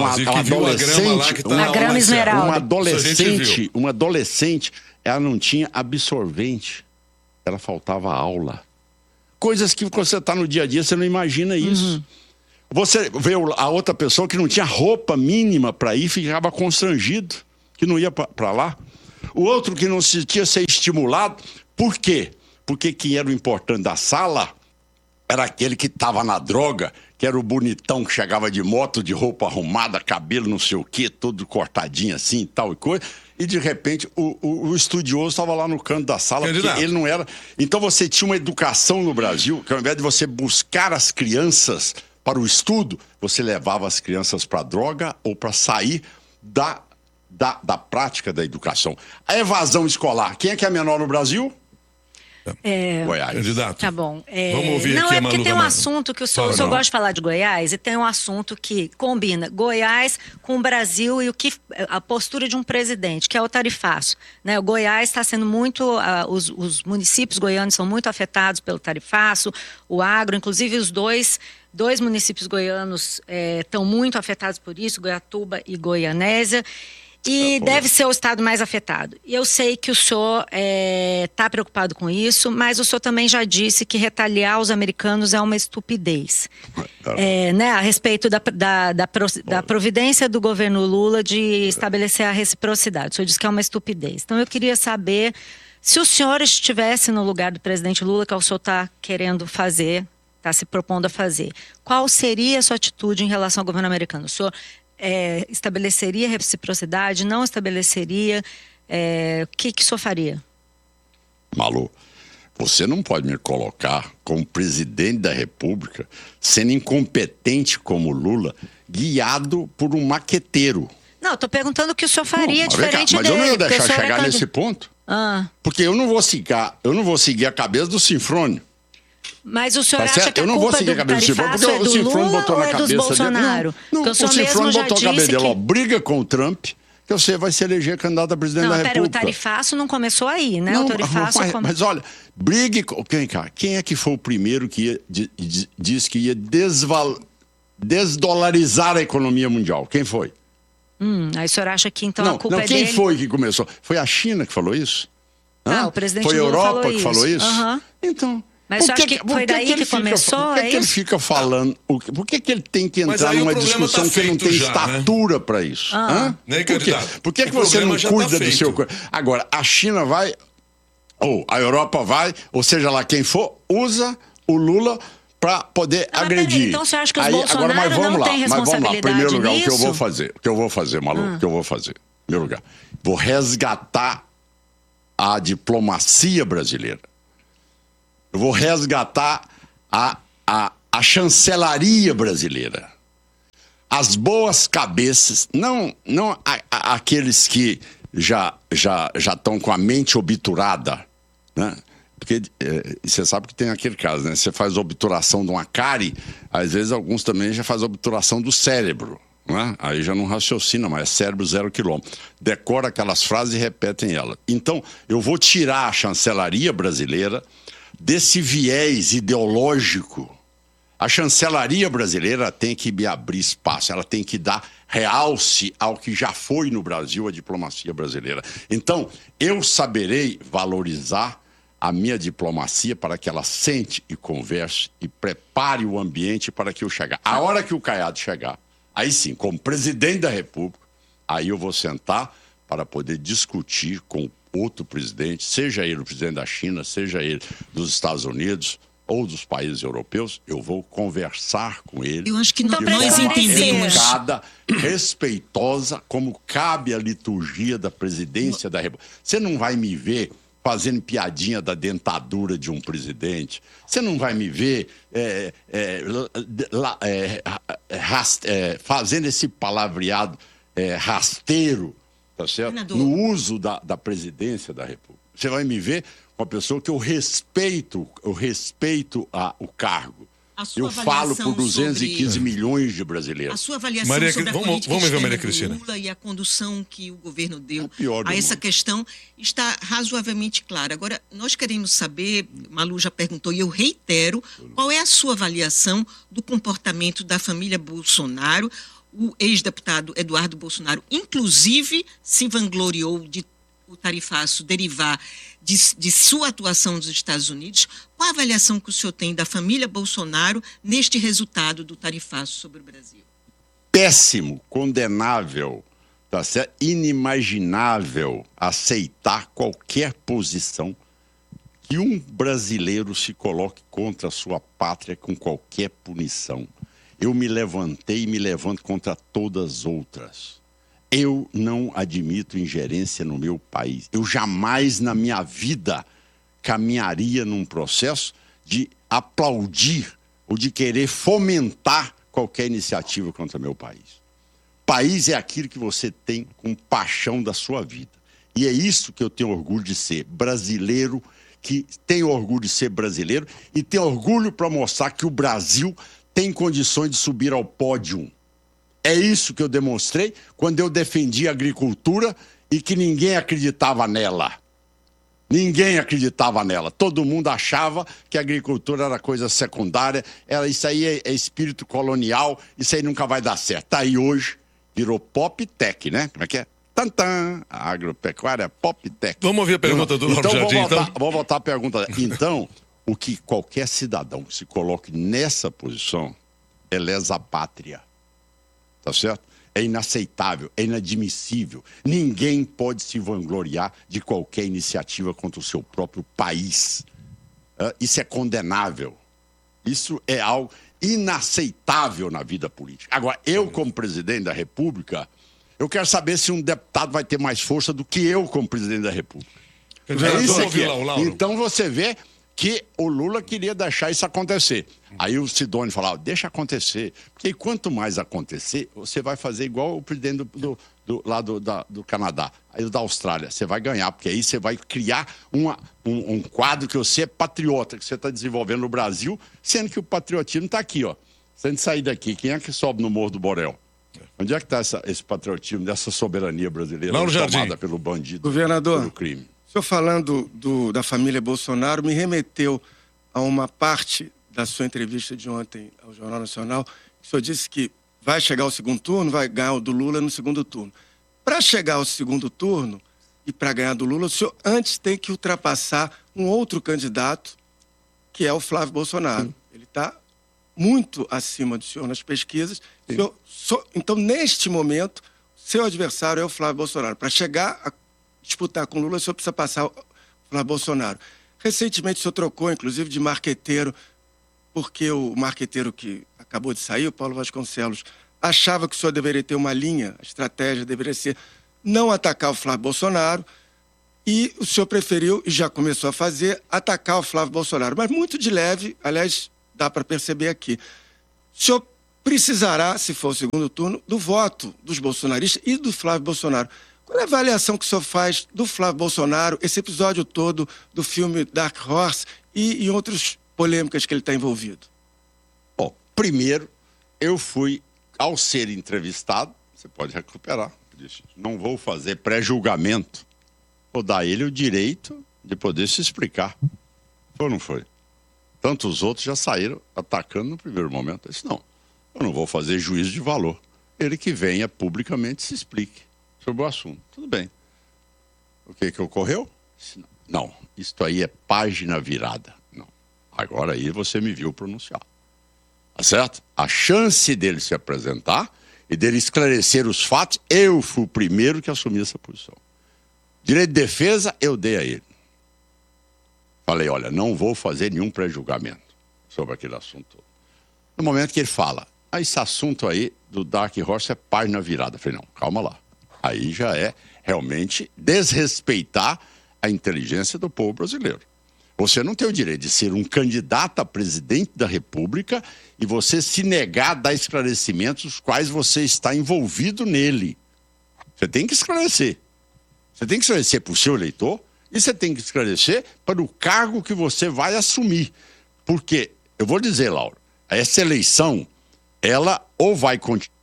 uma adolescente, ela não tinha absorvente, ela faltava aula. Coisas que você está no dia a dia, você não imagina isso. Você vê a outra pessoa que não tinha roupa mínima para ir, ficava constrangido, que não ia para lá. O outro que não se sentia ser estimulado. Por quê? Porque quem era o importante da sala era aquele que estava na droga, que era o bonitão que chegava de moto, de roupa arrumada, cabelo não sei o quê, todo cortadinho assim e tal e coisa. E de repente o estudioso estava lá no canto da sala, porque ele não era. Então você tinha uma educação no Brasil, que ao invés de você buscar as crianças para o estudo, você levava as crianças para a droga ou para sair da prática da educação. A evasão escolar, quem é que é menor no Brasil? Goiás. Candidato. Tá bom. Vamos ouvir não, aqui é porque a tem um Manu. assunto que o senhor gosta de falar de Goiás, e tem um assunto que combina Goiás com o Brasil e a postura de um presidente, que é o tarifaço. Né? O Goiás está sendo muito... os municípios goianos são muito afetados pelo tarifaço, o agro, inclusive os dois municípios goianos estão muito afetados por isso, Goiatuba e Goianésia. E deve ser o estado mais afetado. E eu sei que o senhor está preocupado com isso, mas o senhor também já disse que retaliar os americanos é uma estupidez. Né, a respeito da providência do governo Lula de estabelecer a reciprocidade. O senhor disse que é uma estupidez. Então eu queria saber, se o senhor estivesse no lugar do presidente Lula, que o senhor está querendo fazer, está se propondo a fazer, qual seria a sua atitude em relação ao governo americano? O senhor estabeleceria reciprocidade, não estabeleceria? O que o senhor faria? Malu, você não pode me colocar como presidente da República sendo incompetente como Lula, guiado por um maqueteiro. Não, estou perguntando o que o senhor faria diferente dele. Mas eu não ia deixar chegar nesse ponto. Porque eu não vou seguir a cabeça do Sinfrônio. Mas o senhor acha que a culpa do tarifaço é do Lula ou é dos Bolsonaro? Não, o Sinfrônio botou a cabeça dele, briga com o Trump, que você vai se eleger candidato a presidente da República. Não, pera, o tarifaço não começou aí, né? Não, o tarifaço mas olha, brigue com... Quem é que foi o primeiro que disse que ia desdolarizar a economia mundial? Quem foi? Aí o senhor acha que então a culpa é dele? Quem foi que começou? Foi a China que falou isso? O presidente foi a Lula Europa que falou isso? Então... Mas você acha que foi daí que começou? Por que ele fica falando? Por que ele tem que entrar numa discussão que não tem estatura para isso? Né, por quê? Por que você não cuida do seu... Agora, a China vai... ou a Europa vai, ou seja lá quem for, usa o Lula para poder agredir. Peraí, então você acha que os Bolsonaro agora, não têm responsabilidade Em primeiro lugar, nisso? o que eu vou fazer, Malu, o que eu vou fazer? Em primeiro lugar, vou resgatar a diplomacia brasileira. Eu vou resgatar a chancelaria brasileira. As boas cabeças, não aqueles que já estão com a mente obturada, né? Porque você sabe que tem aquele caso, né? Você faz obturação de uma cárie, às vezes alguns também já fazem obturação do cérebro, né? Aí já não raciocina, mas é cérebro 0 quilômetro. Decora aquelas frases e repetem elas. Então, eu vou tirar a chancelaria brasileira desse viés ideológico. A chancelaria brasileira tem que me abrir espaço, ela tem que dar realce ao que já foi no Brasil a diplomacia brasileira. Então, eu saberei valorizar a minha diplomacia para que ela sente e converse e prepare o ambiente para que eu chegar. A hora que o Caiado chegar, aí sim, como presidente da República, aí eu vou sentar para poder discutir com outro presidente, seja ele o presidente da China, seja ele dos Estados Unidos ou dos países europeus, eu vou conversar com ele. Eu acho que Então, nós entendemos. Educada, respeitosa, como cabe a liturgia da presidência da República. Você não vai me ver fazendo piadinha da dentadura de um presidente. Você não vai me ver fazendo esse palavreado rasteiro, tá certo? Senador. No uso da presidência da República. Você vai me ver uma pessoa que eu respeito o cargo. Eu falo por 215 milhões de brasileiros. A sua avaliação sobre a política vamos ver, Maria externa Cristina. do Lula e a condução que o governo deu pior do a essa mundo. questão está razoavelmente clara. Agora, nós queremos saber, Malu já perguntou e eu reitero, qual é a sua avaliação do comportamento da família Bolsonaro? O ex-deputado Eduardo Bolsonaro, inclusive, se vangloriou de o tarifaço derivar de sua atuação nos Estados Unidos. Qual a avaliação que o senhor tem da família Bolsonaro neste resultado do tarifaço sobre o Brasil? Péssimo, condenável, tá certo? Inimaginável aceitar qualquer posição que um brasileiro se coloque contra a sua pátria com qualquer punição. Eu me levantei e me levanto contra todas as outras. Eu não admito ingerência no meu país. Eu jamais na minha vida caminharia num processo de aplaudir ou de querer fomentar qualquer iniciativa contra meu país. País é aquilo que você tem com paixão da sua vida. E é isso que eu tenho orgulho de ser, brasileiro, que tem orgulho de ser brasileiro e tem orgulho para mostrar que o Brasil tem condições de subir ao pódio. É isso que eu demonstrei quando eu defendi a agricultura e que ninguém acreditava nela. Ninguém acreditava nela. Todo mundo achava que a agricultura era coisa secundária, isso aí é espírito colonial, isso aí nunca vai dar certo. Tá aí hoje, virou pop tech, né? Como é que é? Tantã, a agropecuária pop tech. Vamos ouvir a pergunta do Lauro Jardim, então? Vou voltar à pergunta. Então, o que qualquer cidadão se coloque nessa posição é lesa pátria. Tá certo? É inaceitável, é inadmissível. Ninguém pode se vangloriar de qualquer iniciativa contra o seu próprio país. Isso é condenável. Isso é algo inaceitável na vida política. Agora, eu, como presidente da República, eu quero saber se um deputado vai ter mais força do que eu, como presidente da República. É isso aqui. Então você vê que o Lula queria deixar isso acontecer. Aí o Sidônio falava, deixa acontecer. Porque quanto mais acontecer, você vai fazer igual o presidente do Canadá, aí da Austrália. Você vai ganhar, porque aí você vai criar um quadro que você é patriota, que você está desenvolvendo no Brasil, sendo que o patriotismo está aqui, ó. Se a gente sair daqui, quem é que sobe no Morro do Borel? Onde é que está esse patriotismo, dessa soberania brasileira tomada pelo bandido, governador, pelo crime? O senhor falando da família Bolsonaro me remeteu a uma parte da sua entrevista de ontem ao Jornal Nacional. O senhor disse que vai chegar ao segundo turno, vai ganhar o do Lula no segundo turno. Para chegar ao segundo turno e para ganhar do Lula, o senhor antes tem que ultrapassar um outro candidato, que é o Flávio Bolsonaro. Ele está muito acima do senhor nas pesquisas. Então, neste momento, seu adversário é o Flávio Bolsonaro. Para chegar a disputar com o Lula, o senhor precisa passar o Flávio Bolsonaro. Recentemente o senhor trocou, inclusive, de marqueteiro, porque o marqueteiro que acabou de sair, o Paulo Vasconcelos, achava que o senhor deveria ter uma linha, a estratégia deveria ser não atacar o Flávio Bolsonaro, e o senhor preferiu, e já começou a fazer, atacar o Flávio Bolsonaro, mas muito de leve, aliás, dá para perceber aqui. O senhor precisará, se for o segundo turno, do voto dos bolsonaristas e do Flávio Bolsonaro. Qual é a avaliação que o senhor faz do Flávio Bolsonaro, esse episódio todo do filme Dark Horse e outras polêmicas que ele está envolvido? Bom, primeiro, eu fui, ao ser entrevistado, você pode recuperar, disse, não vou fazer pré-julgamento, vou dar a ele o direito de poder se explicar. Foi ou não foi? Tantos outros já saíram atacando no primeiro momento. Eu disse, não, eu não vou fazer juízo de valor. Ele que venha publicamente se explique sobre o assunto. Tudo bem. O que ocorreu? Não, isto aí é página virada. Não. Agora aí você me viu pronunciar. Tá certo? A chance dele se apresentar e dele esclarecer os fatos, eu fui o primeiro que assumi essa posição. Direito de defesa, eu dei a ele. Falei, olha, não vou fazer nenhum pré-julgamento sobre aquele assunto todo. No momento que ele fala, esse assunto aí do Dark Horse é página virada. Falei, não, calma lá. Aí já é realmente desrespeitar a inteligência do povo brasileiro. Você não tem o direito de ser um candidato a presidente da República e você se negar a dar esclarecimentos os quais você está envolvido nele. Você tem que esclarecer. Você tem que esclarecer para o seu eleitor e você tem que esclarecer para o cargo que você vai assumir. Porque, eu vou dizer, Laura, essa eleição, ela ou vai continuar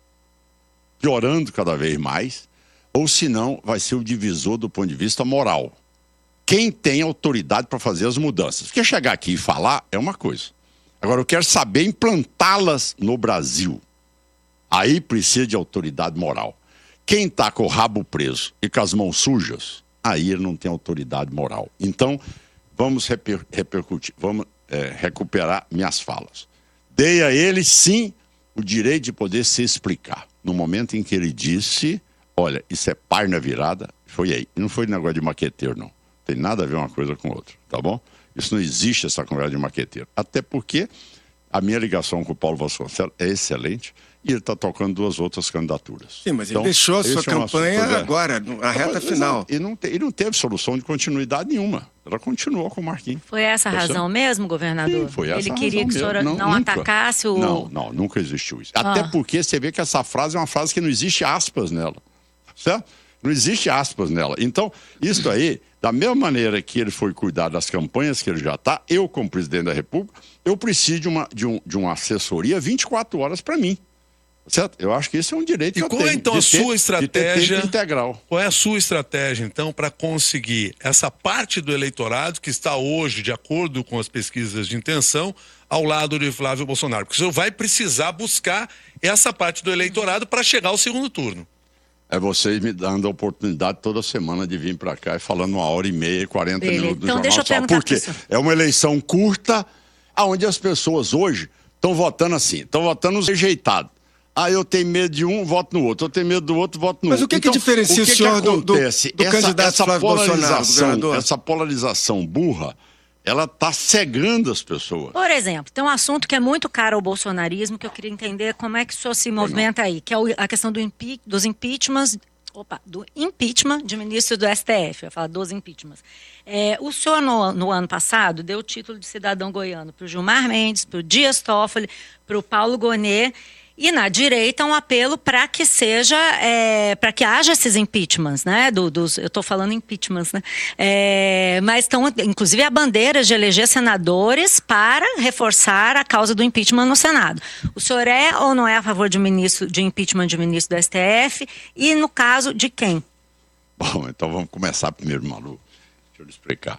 piorando cada vez mais, ou senão vai ser o divisor do ponto de vista moral. Quem tem autoridade para fazer as mudanças? Porque chegar aqui e falar é uma coisa. Agora, eu quero saber implantá-las no Brasil. Aí precisa de autoridade moral. Quem está com o rabo preso e com as mãos sujas, aí ele não tem autoridade moral. Então, vamos repercutir, vamos recuperar minhas falas. Dei a ele, sim, o direito de poder se explicar. No momento em que ele disse, olha, isso é página virada, foi aí. Não foi negócio de maqueteiro, não. Tem nada a ver uma coisa com outra, tá bom? Isso não existe, essa conversa de maqueteiro. Até porque a minha ligação com o Paulo Vasconcelos é excelente e ele está tocando 2 outras candidaturas. Sim, mas ele deixou a sua campanha agora, na reta final. E não teve solução de continuidade nenhuma. Ela continuou com o Marquinhos. Foi essa a razão mesmo, governador? Sim, foi essa ele a queria razão que o senhor mesmo. não atacasse o... Não, nunca existiu isso. Até porque você vê que essa frase é uma frase que não existe aspas nela. Certo? Não existe aspas nela. Então, isso aí, da mesma maneira que ele foi cuidar das campanhas que ele já está, eu, como presidente da República, eu preciso de uma assessoria 24 horas para mim. Certo? Eu acho que esse é um direito que eu tenho. E qual é, então, a sua estratégia? Integral. Qual é a sua estratégia, então, para conseguir essa parte do eleitorado que está hoje, de acordo com as pesquisas de intenção, ao lado de Flávio Bolsonaro? Porque o senhor vai precisar buscar essa parte do eleitorado para chegar ao segundo turno. É vocês me dando a oportunidade toda semana de vir para cá e falando 1h30, 40 minutos do então, deixa eu Jornal perguntar. Porque é uma eleição curta, onde as pessoas hoje estão votando assim, estão votando os rejeitados. Eu tenho medo de um, voto no outro. Eu tenho medo do outro, voto no outro. Mas o que diferencia o senhor do candidato Flávio Bolsonaro, governador? Essa polarização burra, ela está cegando as pessoas. Por exemplo, tem um assunto que é muito caro ao bolsonarismo, que eu queria entender como é que o senhor se movimenta aí, que é a questão dos impeachments, do impeachment de ministro do STF, eu ia falar dos impeachments. O senhor, no ano passado, deu o título de cidadão goiano para o Gilmar Mendes, para o Dias Toffoli, para o Paulo Gonet, e na direita um apelo para que seja, para que haja esses impeachments, né? Eu estou falando impeachments, né? Mas estão, inclusive, a bandeira de eleger senadores para reforçar a causa do impeachment no Senado. O senhor é ou não é a favor de impeachment de ministro do STF? E no caso de quem? Bom, então vamos começar primeiro, Malu. Deixa eu lhe explicar.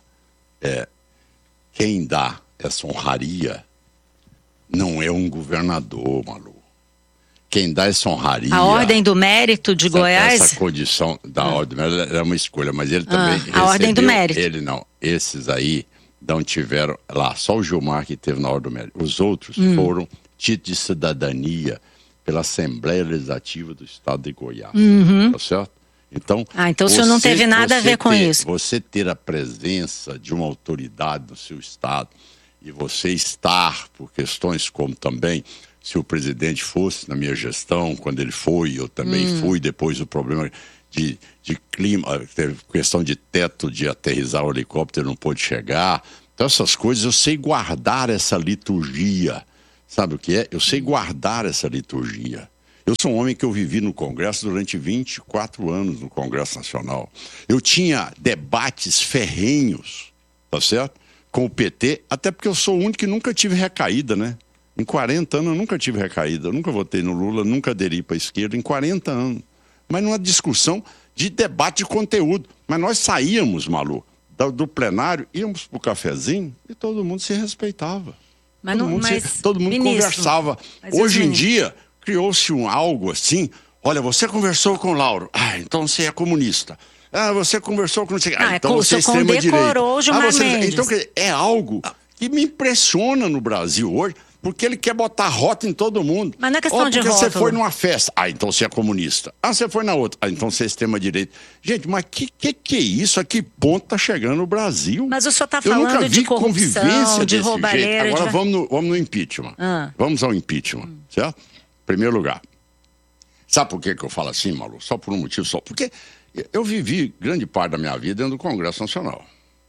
Quem dá essa honraria não é um governador, Malu. Quem dá essa honraria... A Ordem do Mérito de Goiás? Essa condição da Ordem do Mérito era uma escolha, mas ele também recebeu... A Ordem do Mérito. Ele não. Esses aí não tiveram... Lá, só o Gilmar que teve na Ordem do Mérito. Os outros foram título de cidadania pela Assembleia Legislativa do Estado de Goiás. Tá certo? Então, então o senhor não teve nada a ver com isso. Você ter a presença de uma autoridade no seu estado e você estar, por questões como também, se o presidente fosse na minha gestão, quando ele foi, eu também fui, depois o problema de clima, teve questão de teto, de aterrissar o helicóptero, não pôde chegar. Então, essas coisas, eu sei guardar essa liturgia. Sabe o que é? Eu sei guardar essa liturgia. Eu sou um homem que eu vivi no Congresso durante 24 anos no Congresso Nacional. Eu tinha debates ferrenhos, tá certo? Com o PT, até porque eu sou o único que nunca tive recaída, né? Em 40 anos eu nunca tive recaída, eu nunca votei no Lula, nunca aderi para a esquerda, em 40 anos. Mas numa discussão de debate de conteúdo. Mas nós saíamos, Malu, do plenário, íamos para o cafezinho e todo mundo se respeitava. Todo mundo conversava. Hoje em dia, criou-se algo assim, olha, você conversou com o Lauro, então você é comunista. Você conversou com... então você é extrema-direita. Então, é algo que me impressiona no Brasil hoje, porque ele quer botar rota em todo mundo. Mas não é questão de rótulo. Porque você foi numa festa, então você é comunista. Você foi na outra, então você é extrema-direita. Gente, mas que é isso? A que ponto tá chegando o Brasil? Mas o senhor está falando de corrupção, de roubalheira... Agora vamos no impeachment. Vamos ao impeachment, certo? Primeiro lugar. Sabe por que eu falo assim, Malu? Só por um motivo só. Porque eu vivi grande parte da minha vida dentro do Congresso Nacional.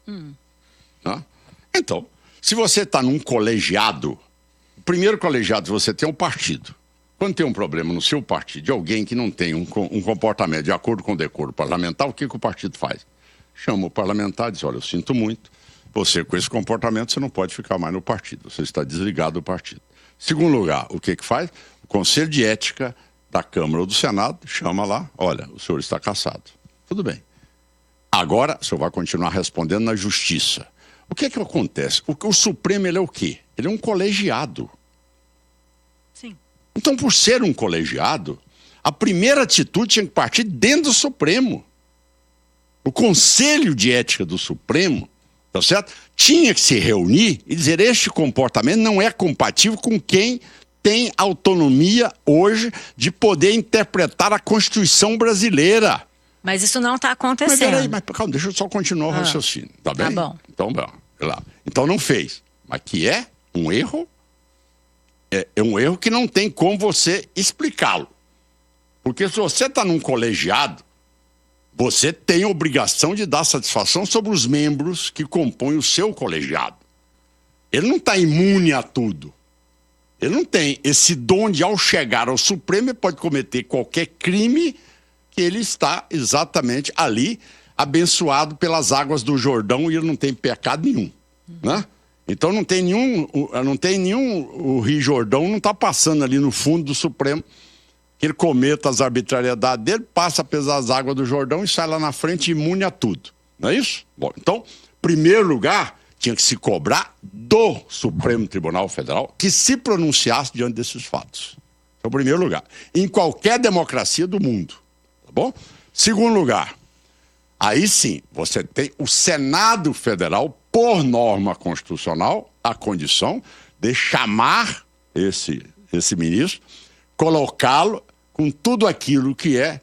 Né? Então, se você está num colegiado, o primeiro colegiado você tem um partido. Quando tem um problema no seu partido de alguém que não tem um comportamento de acordo com o decoro parlamentar, o que o partido faz? Chama o parlamentar e diz, olha, eu sinto muito, você com esse comportamento você não pode ficar mais no partido, você está desligado do partido. Segundo lugar, o que faz? O Conselho de Ética da Câmara ou do Senado chama lá, olha, o senhor está cassado. Tudo bem. Agora, o senhor vai continuar respondendo na Justiça. O que acontece? O Supremo, ele é o quê? Ele é um colegiado. Sim. Então, por ser um colegiado, a primeira atitude tinha que partir dentro do Supremo. O Conselho de Ética do Supremo, tá certo? Tinha que se reunir e dizer, este comportamento não é compatível com quem tem autonomia hoje de poder interpretar a Constituição brasileira. Mas isso não está acontecendo. Mas calma, deixa eu só continuar o raciocínio, tá bem? Tá bom. Então não fez. Mas que é um erro, é um erro que não tem como você explicá-lo. Porque se você está num colegiado, você tem a obrigação de dar satisfação sobre os membros que compõem o seu colegiado. Ele não está imune a tudo. Ele não tem esse dom de, ao chegar ao Supremo, ele pode cometer qualquer crime que ele está exatamente ali, abençoado pelas águas do Jordão, e ele não tem pecado nenhum. Né? Então não tem nenhum, o Rio Jordão não está passando ali no fundo do Supremo, que ele cometa as arbitrariedades dele, passa pelas águas do Jordão e sai lá na frente imune a tudo. Não é isso? Bom, então, primeiro lugar, tinha que se cobrar do Supremo Tribunal Federal que se pronunciasse diante desses fatos. É o primeiro lugar. Em qualquer democracia do mundo. Tá bom? Segundo lugar, aí sim, você tem o Senado Federal, por norma constitucional, a condição de chamar esse ministro, colocá-lo com tudo aquilo que é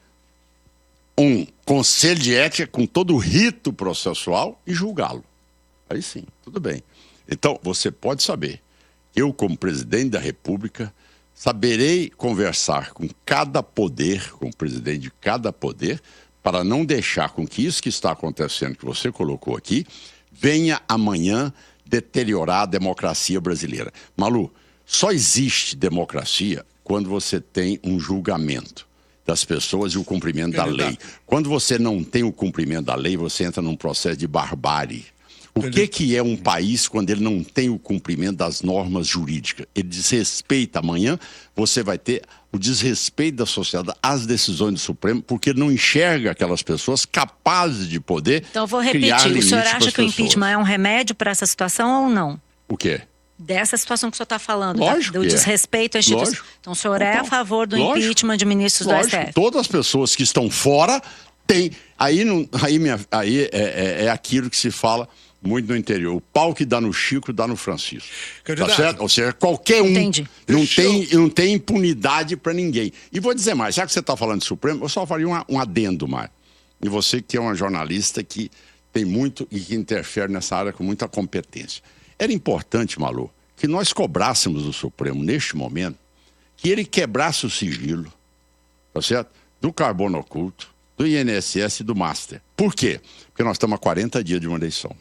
um conselho de ética, com todo o rito processual e julgá-lo. Aí sim, tudo bem. Então, você pode saber, eu como presidente da República, saberei conversar com cada poder, com o presidente de cada poder, para não deixar com que isso que está acontecendo, que você colocou aqui, venha amanhã deteriorar a democracia brasileira. Malu, só existe democracia quando você tem um julgamento das pessoas e o cumprimento da lei. Quando você não tem o cumprimento da lei, você entra num processo de barbárie. O que é um país quando ele não tem o cumprimento das normas jurídicas? Ele desrespeita. Amanhã você vai ter o desrespeito da sociedade às decisões do Supremo, porque ele não enxerga aquelas pessoas capazes de poder criar limites. Então, eu vou repetir. O senhor acha que o impeachment é um remédio para essa situação ou não? O quê? Dessa situação que o senhor está falando, Lógico do desrespeito à instituição. Lógico. Então, o senhor é a favor do impeachment de ministros Lógico. do STF? Todas as pessoas que estão fora têm. Aí é aquilo que se fala muito no interior. O pau que dá no Chico, dá no Francisco. Tá certo? Ou seja, qualquer um. Entendi. Não tem impunidade para ninguém. E vou dizer mais, já que você está falando de Supremo, eu só faria um adendo mais. e você que é uma jornalista que tem muito e que interfere nessa área com muita competência. Era importante, Malu, que nós cobrássemos do Supremo, neste momento, que ele quebrasse o sigilo, tá certo? Do carbono oculto, do INSS e do Master. Por quê? Porque nós estamos a 40 dias de uma eleição.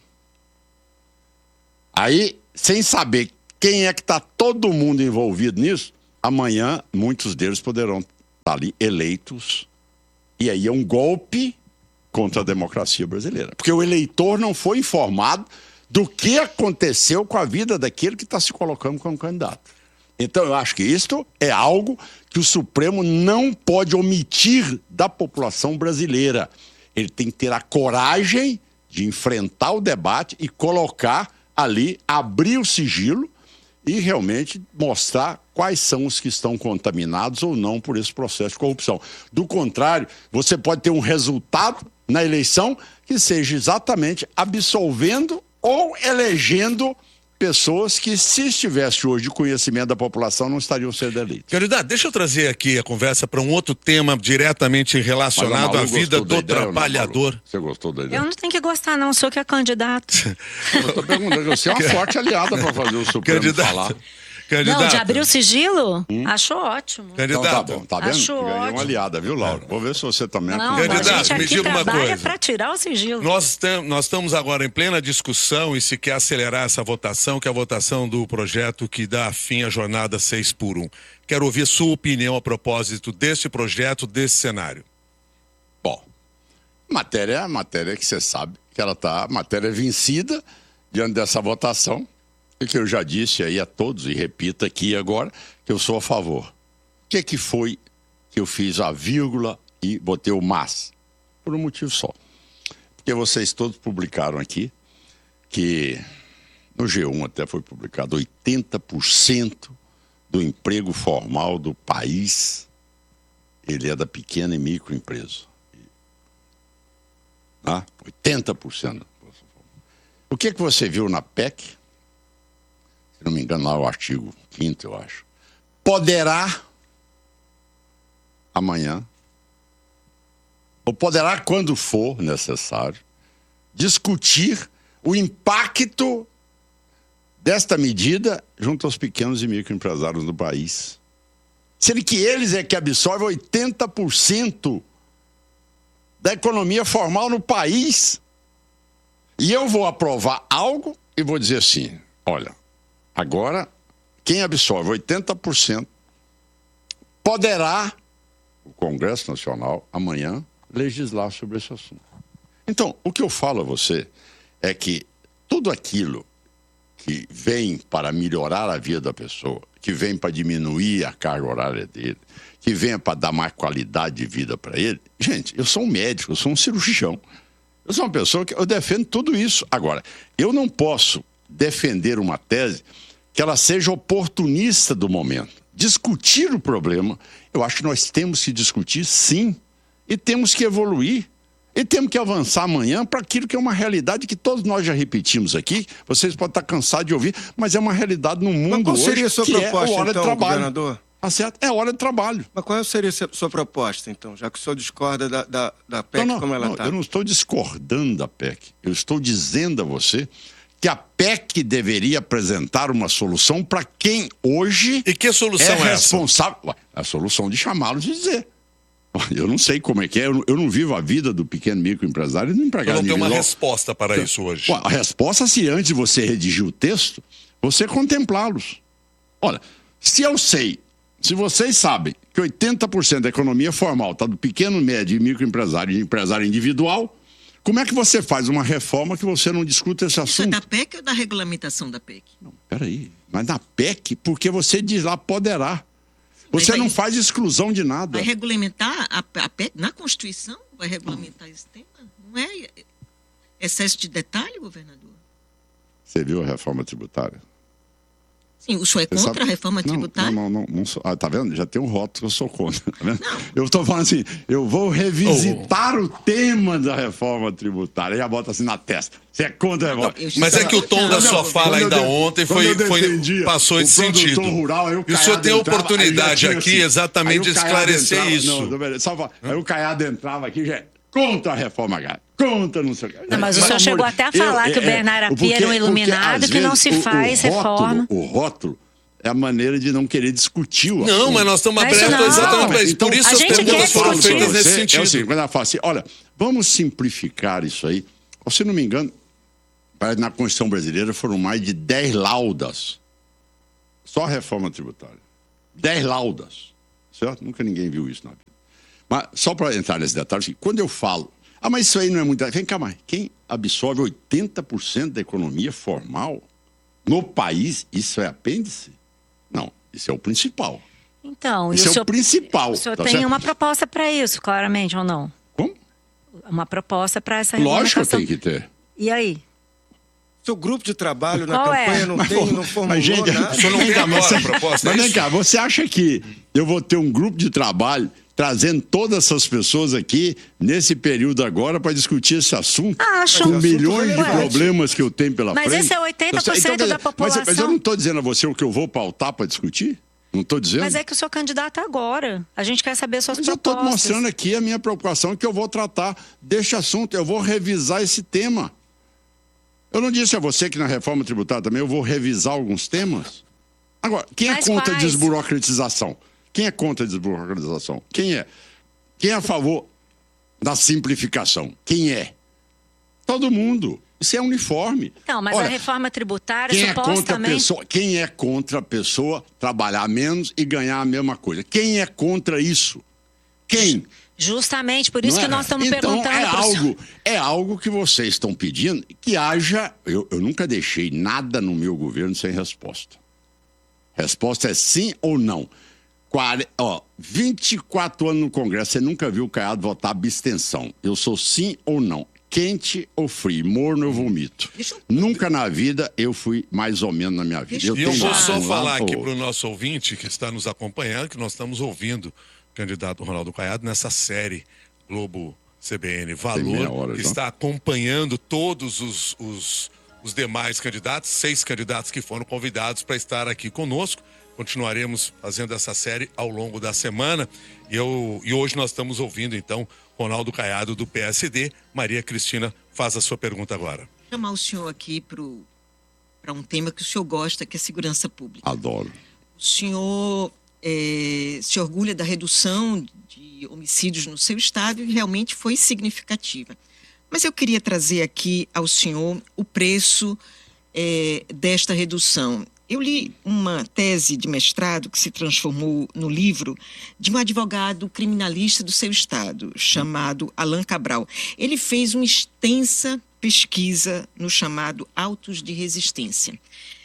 Aí, sem saber quem é que está todo mundo envolvido nisso, amanhã muitos deles poderão estar ali eleitos. E aí é um golpe contra a democracia brasileira. Porque o eleitor não foi informado do que aconteceu com a vida daquele que está se colocando como candidato. Então eu acho que isto é algo que o Supremo não pode omitir da população brasileira. Ele tem que ter a coragem de enfrentar o debate e colocar ali, abrir o sigilo e realmente mostrar quais são os que estão contaminados ou não por esse processo de corrupção. Do contrário, você pode ter um resultado na eleição que seja exatamente absolvendo ou elegendo pessoas que, se estivesse hoje de conhecimento da população, não estariam sendo eleitas. Candidato, deixa eu trazer aqui a conversa para um outro tema diretamente relacionado à vida do trabalhador. Você gostou da ideia? Eu não tenho que gostar, não. Sou que é candidato. Eu estou perguntando, você é uma forte aliada para fazer o Supremo falar. Candidato. Não, de abrir o sigilo? Acho ótimo. Candidato. Então, tá vendo? Acho Ganhou ótimo. uma aliada, viu, Laura? Vou ver se você também... Não, Candidato, a gente me aqui diga uma trabalha coisa. para tirar o sigilo. Nós estamos agora em plena discussão e se quer acelerar essa votação, que é a votação do projeto que dá fim à jornada 6x1. Quero ouvir sua opinião a propósito deste projeto, desse cenário. Bom, matéria que você sabe que ela está, matéria vencida diante dessa votação, e que eu já disse aí a todos, e repito aqui agora, que eu sou a favor. O que foi que eu fiz a vírgula e botei o mas? Por um motivo só. Porque vocês todos publicaram aqui que no G1 até foi publicado 80% do emprego formal do país, ele é da pequena e microempresa. 80%. O que você viu na PEC? Se não me engano, lá o artigo 5º, eu acho. Poderá, amanhã, ou poderá, quando for necessário, discutir o impacto desta medida junto aos pequenos e microempresários do país. Sendo que eles é que absorvem 80% da economia formal no país. E eu vou aprovar algo e vou dizer assim, olha, agora quem absorve 80% poderá, o Congresso Nacional, amanhã, legislar sobre esse assunto. Então, o que eu falo a você é que tudo aquilo que vem para melhorar a vida da pessoa, que vem para diminuir a carga horária dele, que vem para dar mais qualidade de vida para ele, gente, eu sou um médico, eu sou um cirurgião, eu sou uma pessoa que eu defendo tudo isso. Agora, eu não posso defender uma tese que ela seja oportunista do momento. Discutir o problema, eu acho que nós temos que discutir sim, e temos que evoluir, e temos que avançar amanhã para aquilo que é uma realidade que todos nós já repetimos aqui, vocês podem estar cansados de ouvir, mas é uma realidade no mundo Qual seria hoje a sua que proposta, é hora então, de trabalho. governador? Tá certo? É hora de trabalho. Mas qual seria a sua proposta, então, já que o senhor discorda da PEC como ela está? Eu não estou discordando da PEC. Eu estou dizendo a você que a PEC deveria apresentar uma solução para quem hoje E que solução é responsável. Ué, a solução de chamá-los e dizer. Eu não sei como é que é, eu não vivo a vida do pequeno microempresário e do empregado Eu não tenho uma individual. resposta para isso hoje. Ué, a resposta, se antes de você redigir o texto, você contemplá-los. Olha, se eu sei, se vocês sabem que 80% da economia formal está do pequeno, médio e microempresário e empresário individual, como é que você faz uma reforma que você não discuta esse Isso é assunto? da PEC ou da regulamentação da PEC? Não, peraí, mas na PEC, porque você diz lá poderá. Você Mas aí- não faz exclusão de nada. Vai regulamentar a PEC na Constituição? Vai regulamentar esse tema? Não é excesso de detalhe, governador? Você viu a reforma tributária? Sim, o senhor é Você contra a reforma tributária? Não sou. Ah, tá vendo? Já tem um rótulo que eu sou contra. Tá vendo? Eu estou falando assim, eu vou revisitar o tema da reforma tributária. E já bota assim na testa. Você é contra a reforma. Mas é que o tom da sua fala ainda ontem passou esse sentido. Rural, E o senhor tem a oportunidade aqui exatamente de esclarecer isso. Aí o Caiado entrava aqui, já contra a reforma agrária, contra não sei o que. Não, mas o senhor chegou até a falar que o Bernardo Api era um iluminado, que não se faz reforma. O rótulo é a maneira de não querer discutir o assunto. Não, mas nós estamos Mas abertos não. exatamente para isso. Então, Por isso a as gente perguntas quer foram discutir. feitas nesse É sentido. assim, quando ela fala assim, olha, vamos simplificar isso aí. Se não me engano, na Constituição Brasileira foram mais de 10 laudas. Só a reforma tributária. 10 laudas. Certo? Nunca ninguém viu isso na vida. Mas só para entrar nesse detalhe, assim, quando eu falo, mas isso aí não é muito... Vem cá, mas quem absorve 80% da economia formal no país, isso é apêndice? Não, isso é o principal. Então, Isso é o principal. O senhor tá tem certo? uma proposta para isso, claramente, ou não? Como? Uma proposta para essa Lógico que regulamentação. tem que ter. E aí? Seu grupo de trabalho na Qual é? campanha não formulou Mas, gente, nada. O senhor não tem agora a proposta, Mas é vem isso? cá, você acha que eu vou ter um grupo de trabalho trazendo todas essas pessoas aqui nesse período agora para discutir esse assunto? Acho. Com Mas milhões de relevante. problemas que eu tenho pela Mas frente. esse é 80% quer dizer, da população. Mas eu não estou dizendo a você o que eu vou pautar para discutir? Não estou dizendo? Mas é que o senhor candidata agora. A gente quer saber suas Mas eu estou propostas. mostrando aqui a minha preocupação que eu vou tratar deste assunto. Eu vou revisar esse tema. Eu não disse a você que na reforma tributária também eu vou revisar alguns temas? Agora, quem é Mas contra a quais? desburocratização? Quem é contra a desburocratização? Quem é? Quem é a favor da simplificação? Quem é? Todo mundo. Isso é uniforme. Não, mas Olha, a reforma tributária, quem é contra a supostamente... pessoa? Quem é contra a pessoa trabalhar menos e ganhar a mesma coisa? Quem é contra isso? Quem? Justamente, por isso Não que é? nós estamos então, perguntando... é algo que vocês estão pedindo que haja... Eu nunca deixei nada no meu governo sem resposta. Resposta é sim ou não. 24 anos no Congresso, você nunca viu o Caiado votar abstenção. Eu sou sim ou não. Quente ou frio, morno ou vomito. Nunca na vida eu fui mais ou menos na minha vida. E eu vou só um falar lado aqui ou para o outro. nosso ouvinte que está nos acompanhando, que nós estamos ouvindo o candidato Ronaldo Caiado nessa série Globo CBN meia Valor, hora que já. está acompanhando todos os demais candidatos, 6 candidatos que foram convidados para estar aqui conosco. Continuaremos fazendo essa série ao longo da semana. E hoje nós estamos ouvindo, então, Ronaldo Caiado, do PSD. Maria Cristina, faz a sua pergunta agora. Vou chamar o senhor aqui para um tema que o senhor gosta, que é segurança pública. Adoro. O senhor se orgulha da redução de homicídios no seu estado e realmente foi significativa. Mas eu queria trazer aqui ao senhor o preço desta redução. Eu li uma tese de mestrado que se transformou no livro de um advogado criminalista do seu estado, chamado Alan Cabral. Ele fez uma extensa pesquisa no chamado Autos de Resistência,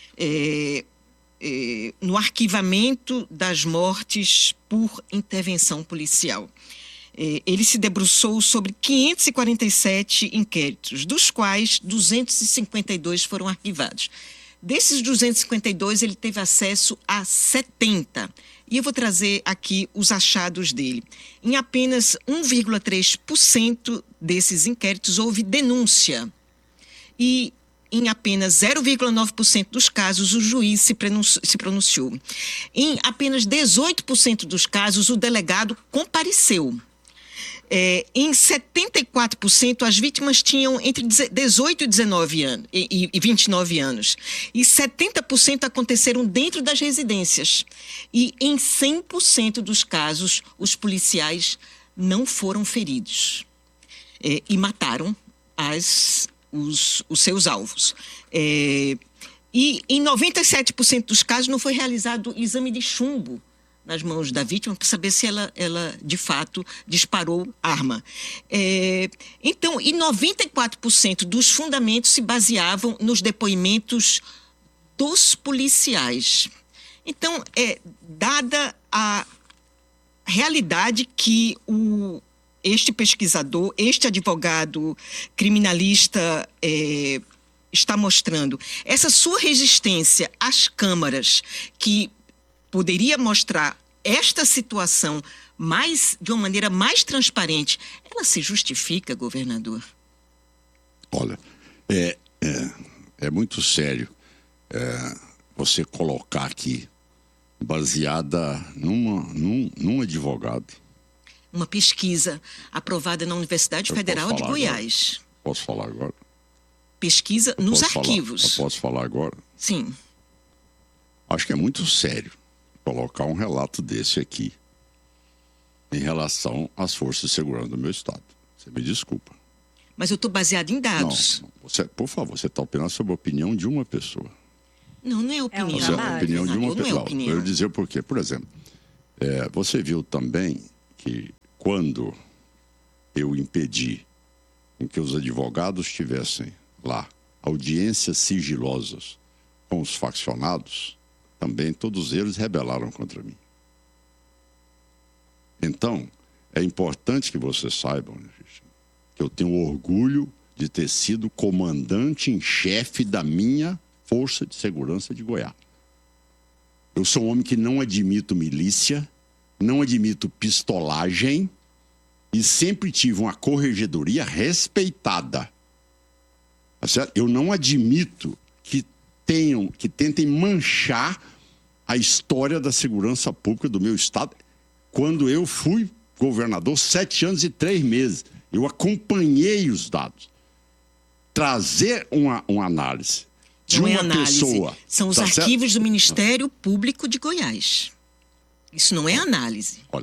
no arquivamento das mortes por intervenção policial. Ele se debruçou sobre 547 inquéritos, dos quais 252 foram arquivados. Desses 252, ele teve acesso a 70. E eu vou trazer aqui os achados dele. Em apenas 1,3% desses inquéritos houve denúncia. E em apenas 0,9% dos casos o juiz se pronunciou. Em apenas 18% dos casos o delegado compareceu. Em 74%, as vítimas tinham entre 18 e 19 anos, e 29 anos. E 70% aconteceram dentro das residências. E em 100% dos casos, os policiais não foram feridos. E mataram os seus alvos. E em 97% dos casos não foi realizado exame de chumbo nas mãos da vítima para saber se ela de fato disparou arma. Então, e 94% dos fundamentos se baseavam nos depoimentos dos policiais. Então, dada a realidade que este pesquisador, este advogado criminalista está mostrando, essa sua resistência às câmaras, que poderia mostrar esta situação de uma maneira mais transparente, ela se justifica, governador? Olha, é muito sério você colocar aqui, baseada num advogado. uma pesquisa aprovada na Universidade Federal de Goiás. Posso falar agora? Pesquisa nos arquivos. Eu posso falar agora? Sim. Acho que é muito sério colocar um relato desse aqui em relação às forças de segurança do meu estado. Você me desculpa. Mas eu estou baseado em dados. Não, você, por favor, você está opinando sobre a opinião de uma pessoa. Não é opinião. Você é a opinião de uma Não é pessoa. opinião. Eu vou dizer por quê. Por exemplo, você viu também que quando eu impedi que os advogados tivessem lá audiências sigilosas com os faccionados, também todos eles rebelaram contra mim. Então, é importante que vocês saibam, né, que eu tenho orgulho de ter sido comandante em chefe da minha Força de Segurança de Goiás. Eu sou um homem que não admito milícia, não admito pistolagem e sempre tive uma corregedoria respeitada. Tá certo? Eu não admito que tentem manchar a história da segurança pública do meu estado. Quando eu fui governador, 7 anos e 3 meses, eu acompanhei os dados. Trazer uma análise de uma pessoa... São os arquivos do Ministério Público de Goiás. Isso não é análise. Olha,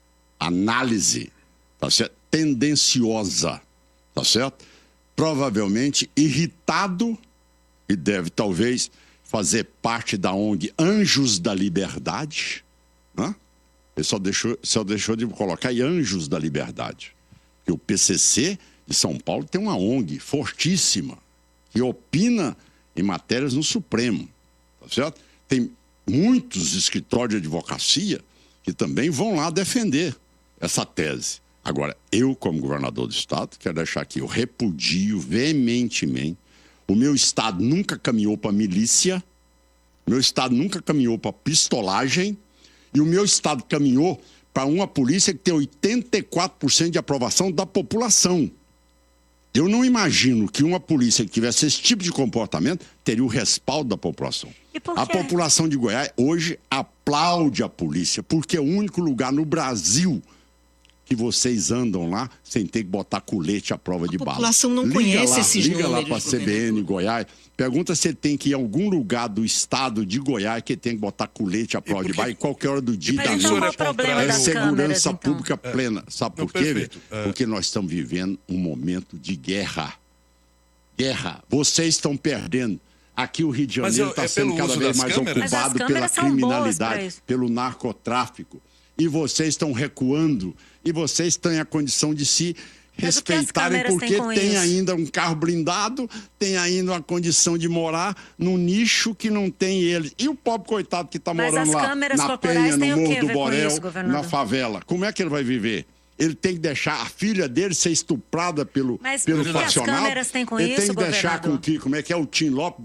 análise, tá certo? Tendenciosa, tá certo? Provavelmente irritado e deve talvez fazer parte da ONG Anjos da Liberdade, né? Ele só deixou de colocar aí Anjos da Liberdade. Porque o PCC de São Paulo tem uma ONG fortíssima que opina em matérias no Supremo, tá certo? Tem muitos escritórios de advocacia que também vão lá defender essa tese. Agora, eu, como governador do estado, quero deixar aqui, eu repudio veementemente. O meu estado nunca caminhou para milícia, meu estado nunca caminhou para pistolagem, e o meu estado caminhou para uma polícia que tem 84% de aprovação da população. Eu não imagino que uma polícia que tivesse esse tipo de comportamento teria o respaldo da população. E por quê? A população de Goiás hoje aplaude a polícia, porque é o único lugar no Brasil que vocês andam lá sem ter que botar colete à prova de bala. A população não conhece esses números. Liga lá para a CBN Goiás, pergunta se ele tem que ir em algum lugar do estado de Goiás que tem que botar colete à prova de bala em qualquer hora do dia e da Mas então noite. qual o problema das câmeras, segurança então? pública plena. Sabe por quê, velho? Porque nós estamos vivendo um momento de guerra. Guerra. Vocês estão perdendo. Aqui o Rio de Janeiro está sendo cada vez mais ocupado pela criminalidade, pelo narcotráfico. E vocês estão recuando, e vocês têm a condição de se respeitarem, porque tem ainda um carro blindado, tem ainda uma condição de morar num nicho que não tem eles. E o pobre coitado que está morando lá na Penha, no Morro do Borel, na favela, como é que ele vai viver? Ele tem que deixar a filha dele ser estuprada pelo faccionado. As câmeras têm com ele isso, tem que deixar com governador? que, como é que é o Tim Lopes,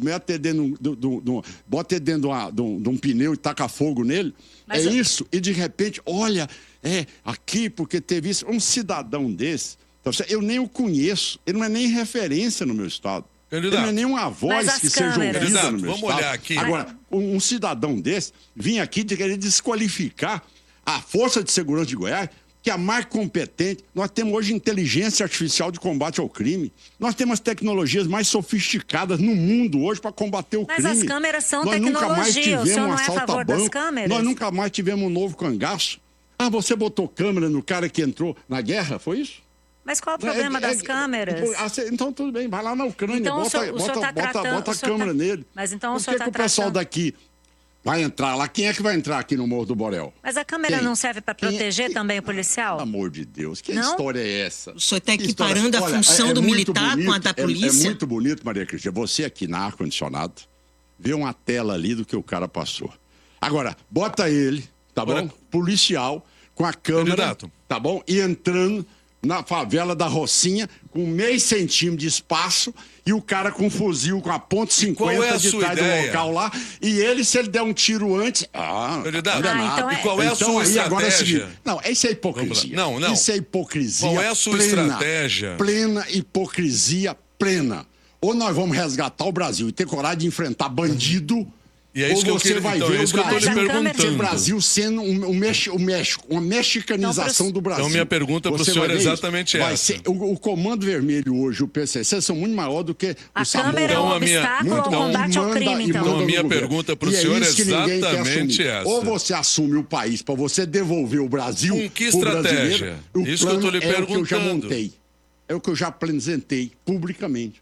bota ele dentro de um pneu e taca fogo nele. Mas isso. E de repente, olha, aqui, porque teve isso. Um cidadão desse, eu nem o conheço, ele não é nem referência no meu estado. Ele não é nem uma voz que seja ouvida no meu vamos estado. olhar aqui. Agora, um cidadão desse vinha aqui de querer desqualificar a Força de Segurança de Goiás, que é a mais competente. Nós temos hoje inteligência artificial de combate ao crime. Nós temos as tecnologias mais sofisticadas no mundo hoje para combater o crime. Mas as câmeras são Nós nunca mais tecnologia. O tivemos senhor um não é a assalto favor a das banco. câmeras? Nós nunca mais tivemos um novo cangaço. Ah, você botou câmera no cara que entrou na guerra, foi isso? Mas qual é o problema das câmeras? Então tudo bem, vai lá na Ucrânia, Então, bota a câmera nele. Mas então o Por senhor que está o pessoal tratando... daqui vai entrar lá? Quem é que vai entrar aqui no Morro do Borel? Mas a câmera Quem? não serve para proteger também o policial? Pelo amor de Deus, que Não? história é essa? O senhor está equiparando a função do muito militar com a da polícia? É muito bonito, Maria Cristina. Você aqui na ar-condicionado, vê uma tela ali do que o cara passou. Agora, bota ele, tá bom? Policial, com a câmera, Candidato. tá bom? E entrando na favela da Rocinha, com meio centímetro de espaço, e o cara com um fuzil com a ponto .50 qual é a de sua trás ideia? do local lá, e ele, se ele der um tiro antes... Candidato, então e qual é a sua aí, agora é o estratégia? seguinte, não, isso é hipocrisia. Não. Isso é hipocrisia Qual é a sua plena, estratégia? Plena hipocrisia plena. Ou nós vamos resgatar o Brasil e ter coragem de enfrentar bandido E é isso ou que eu você queria, vai então, ver é isso que eu tô lhe perguntando. o Brasil sendo uma mexicanização do Brasil. Então, minha pergunta para o senhor é exatamente essa. O Comando Vermelho hoje, o PCC, são muito maior do que a Câmara é um obstáculo ao combate ao crime, então. Então, a minha pergunta para o senhor é exatamente essa. Ou você assume o país para você devolver o Brasil Com que pro estratégia? brasileiro, Isso que eu estou lhe perguntando. É o que eu já montei. É o que eu já apresentei publicamente.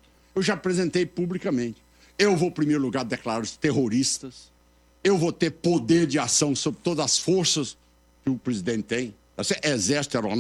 Eu vou, em primeiro lugar, declarar os terroristas. Eu vou ter poder de ação sobre todas as forças que o presidente tem. Exército, aeronáutica.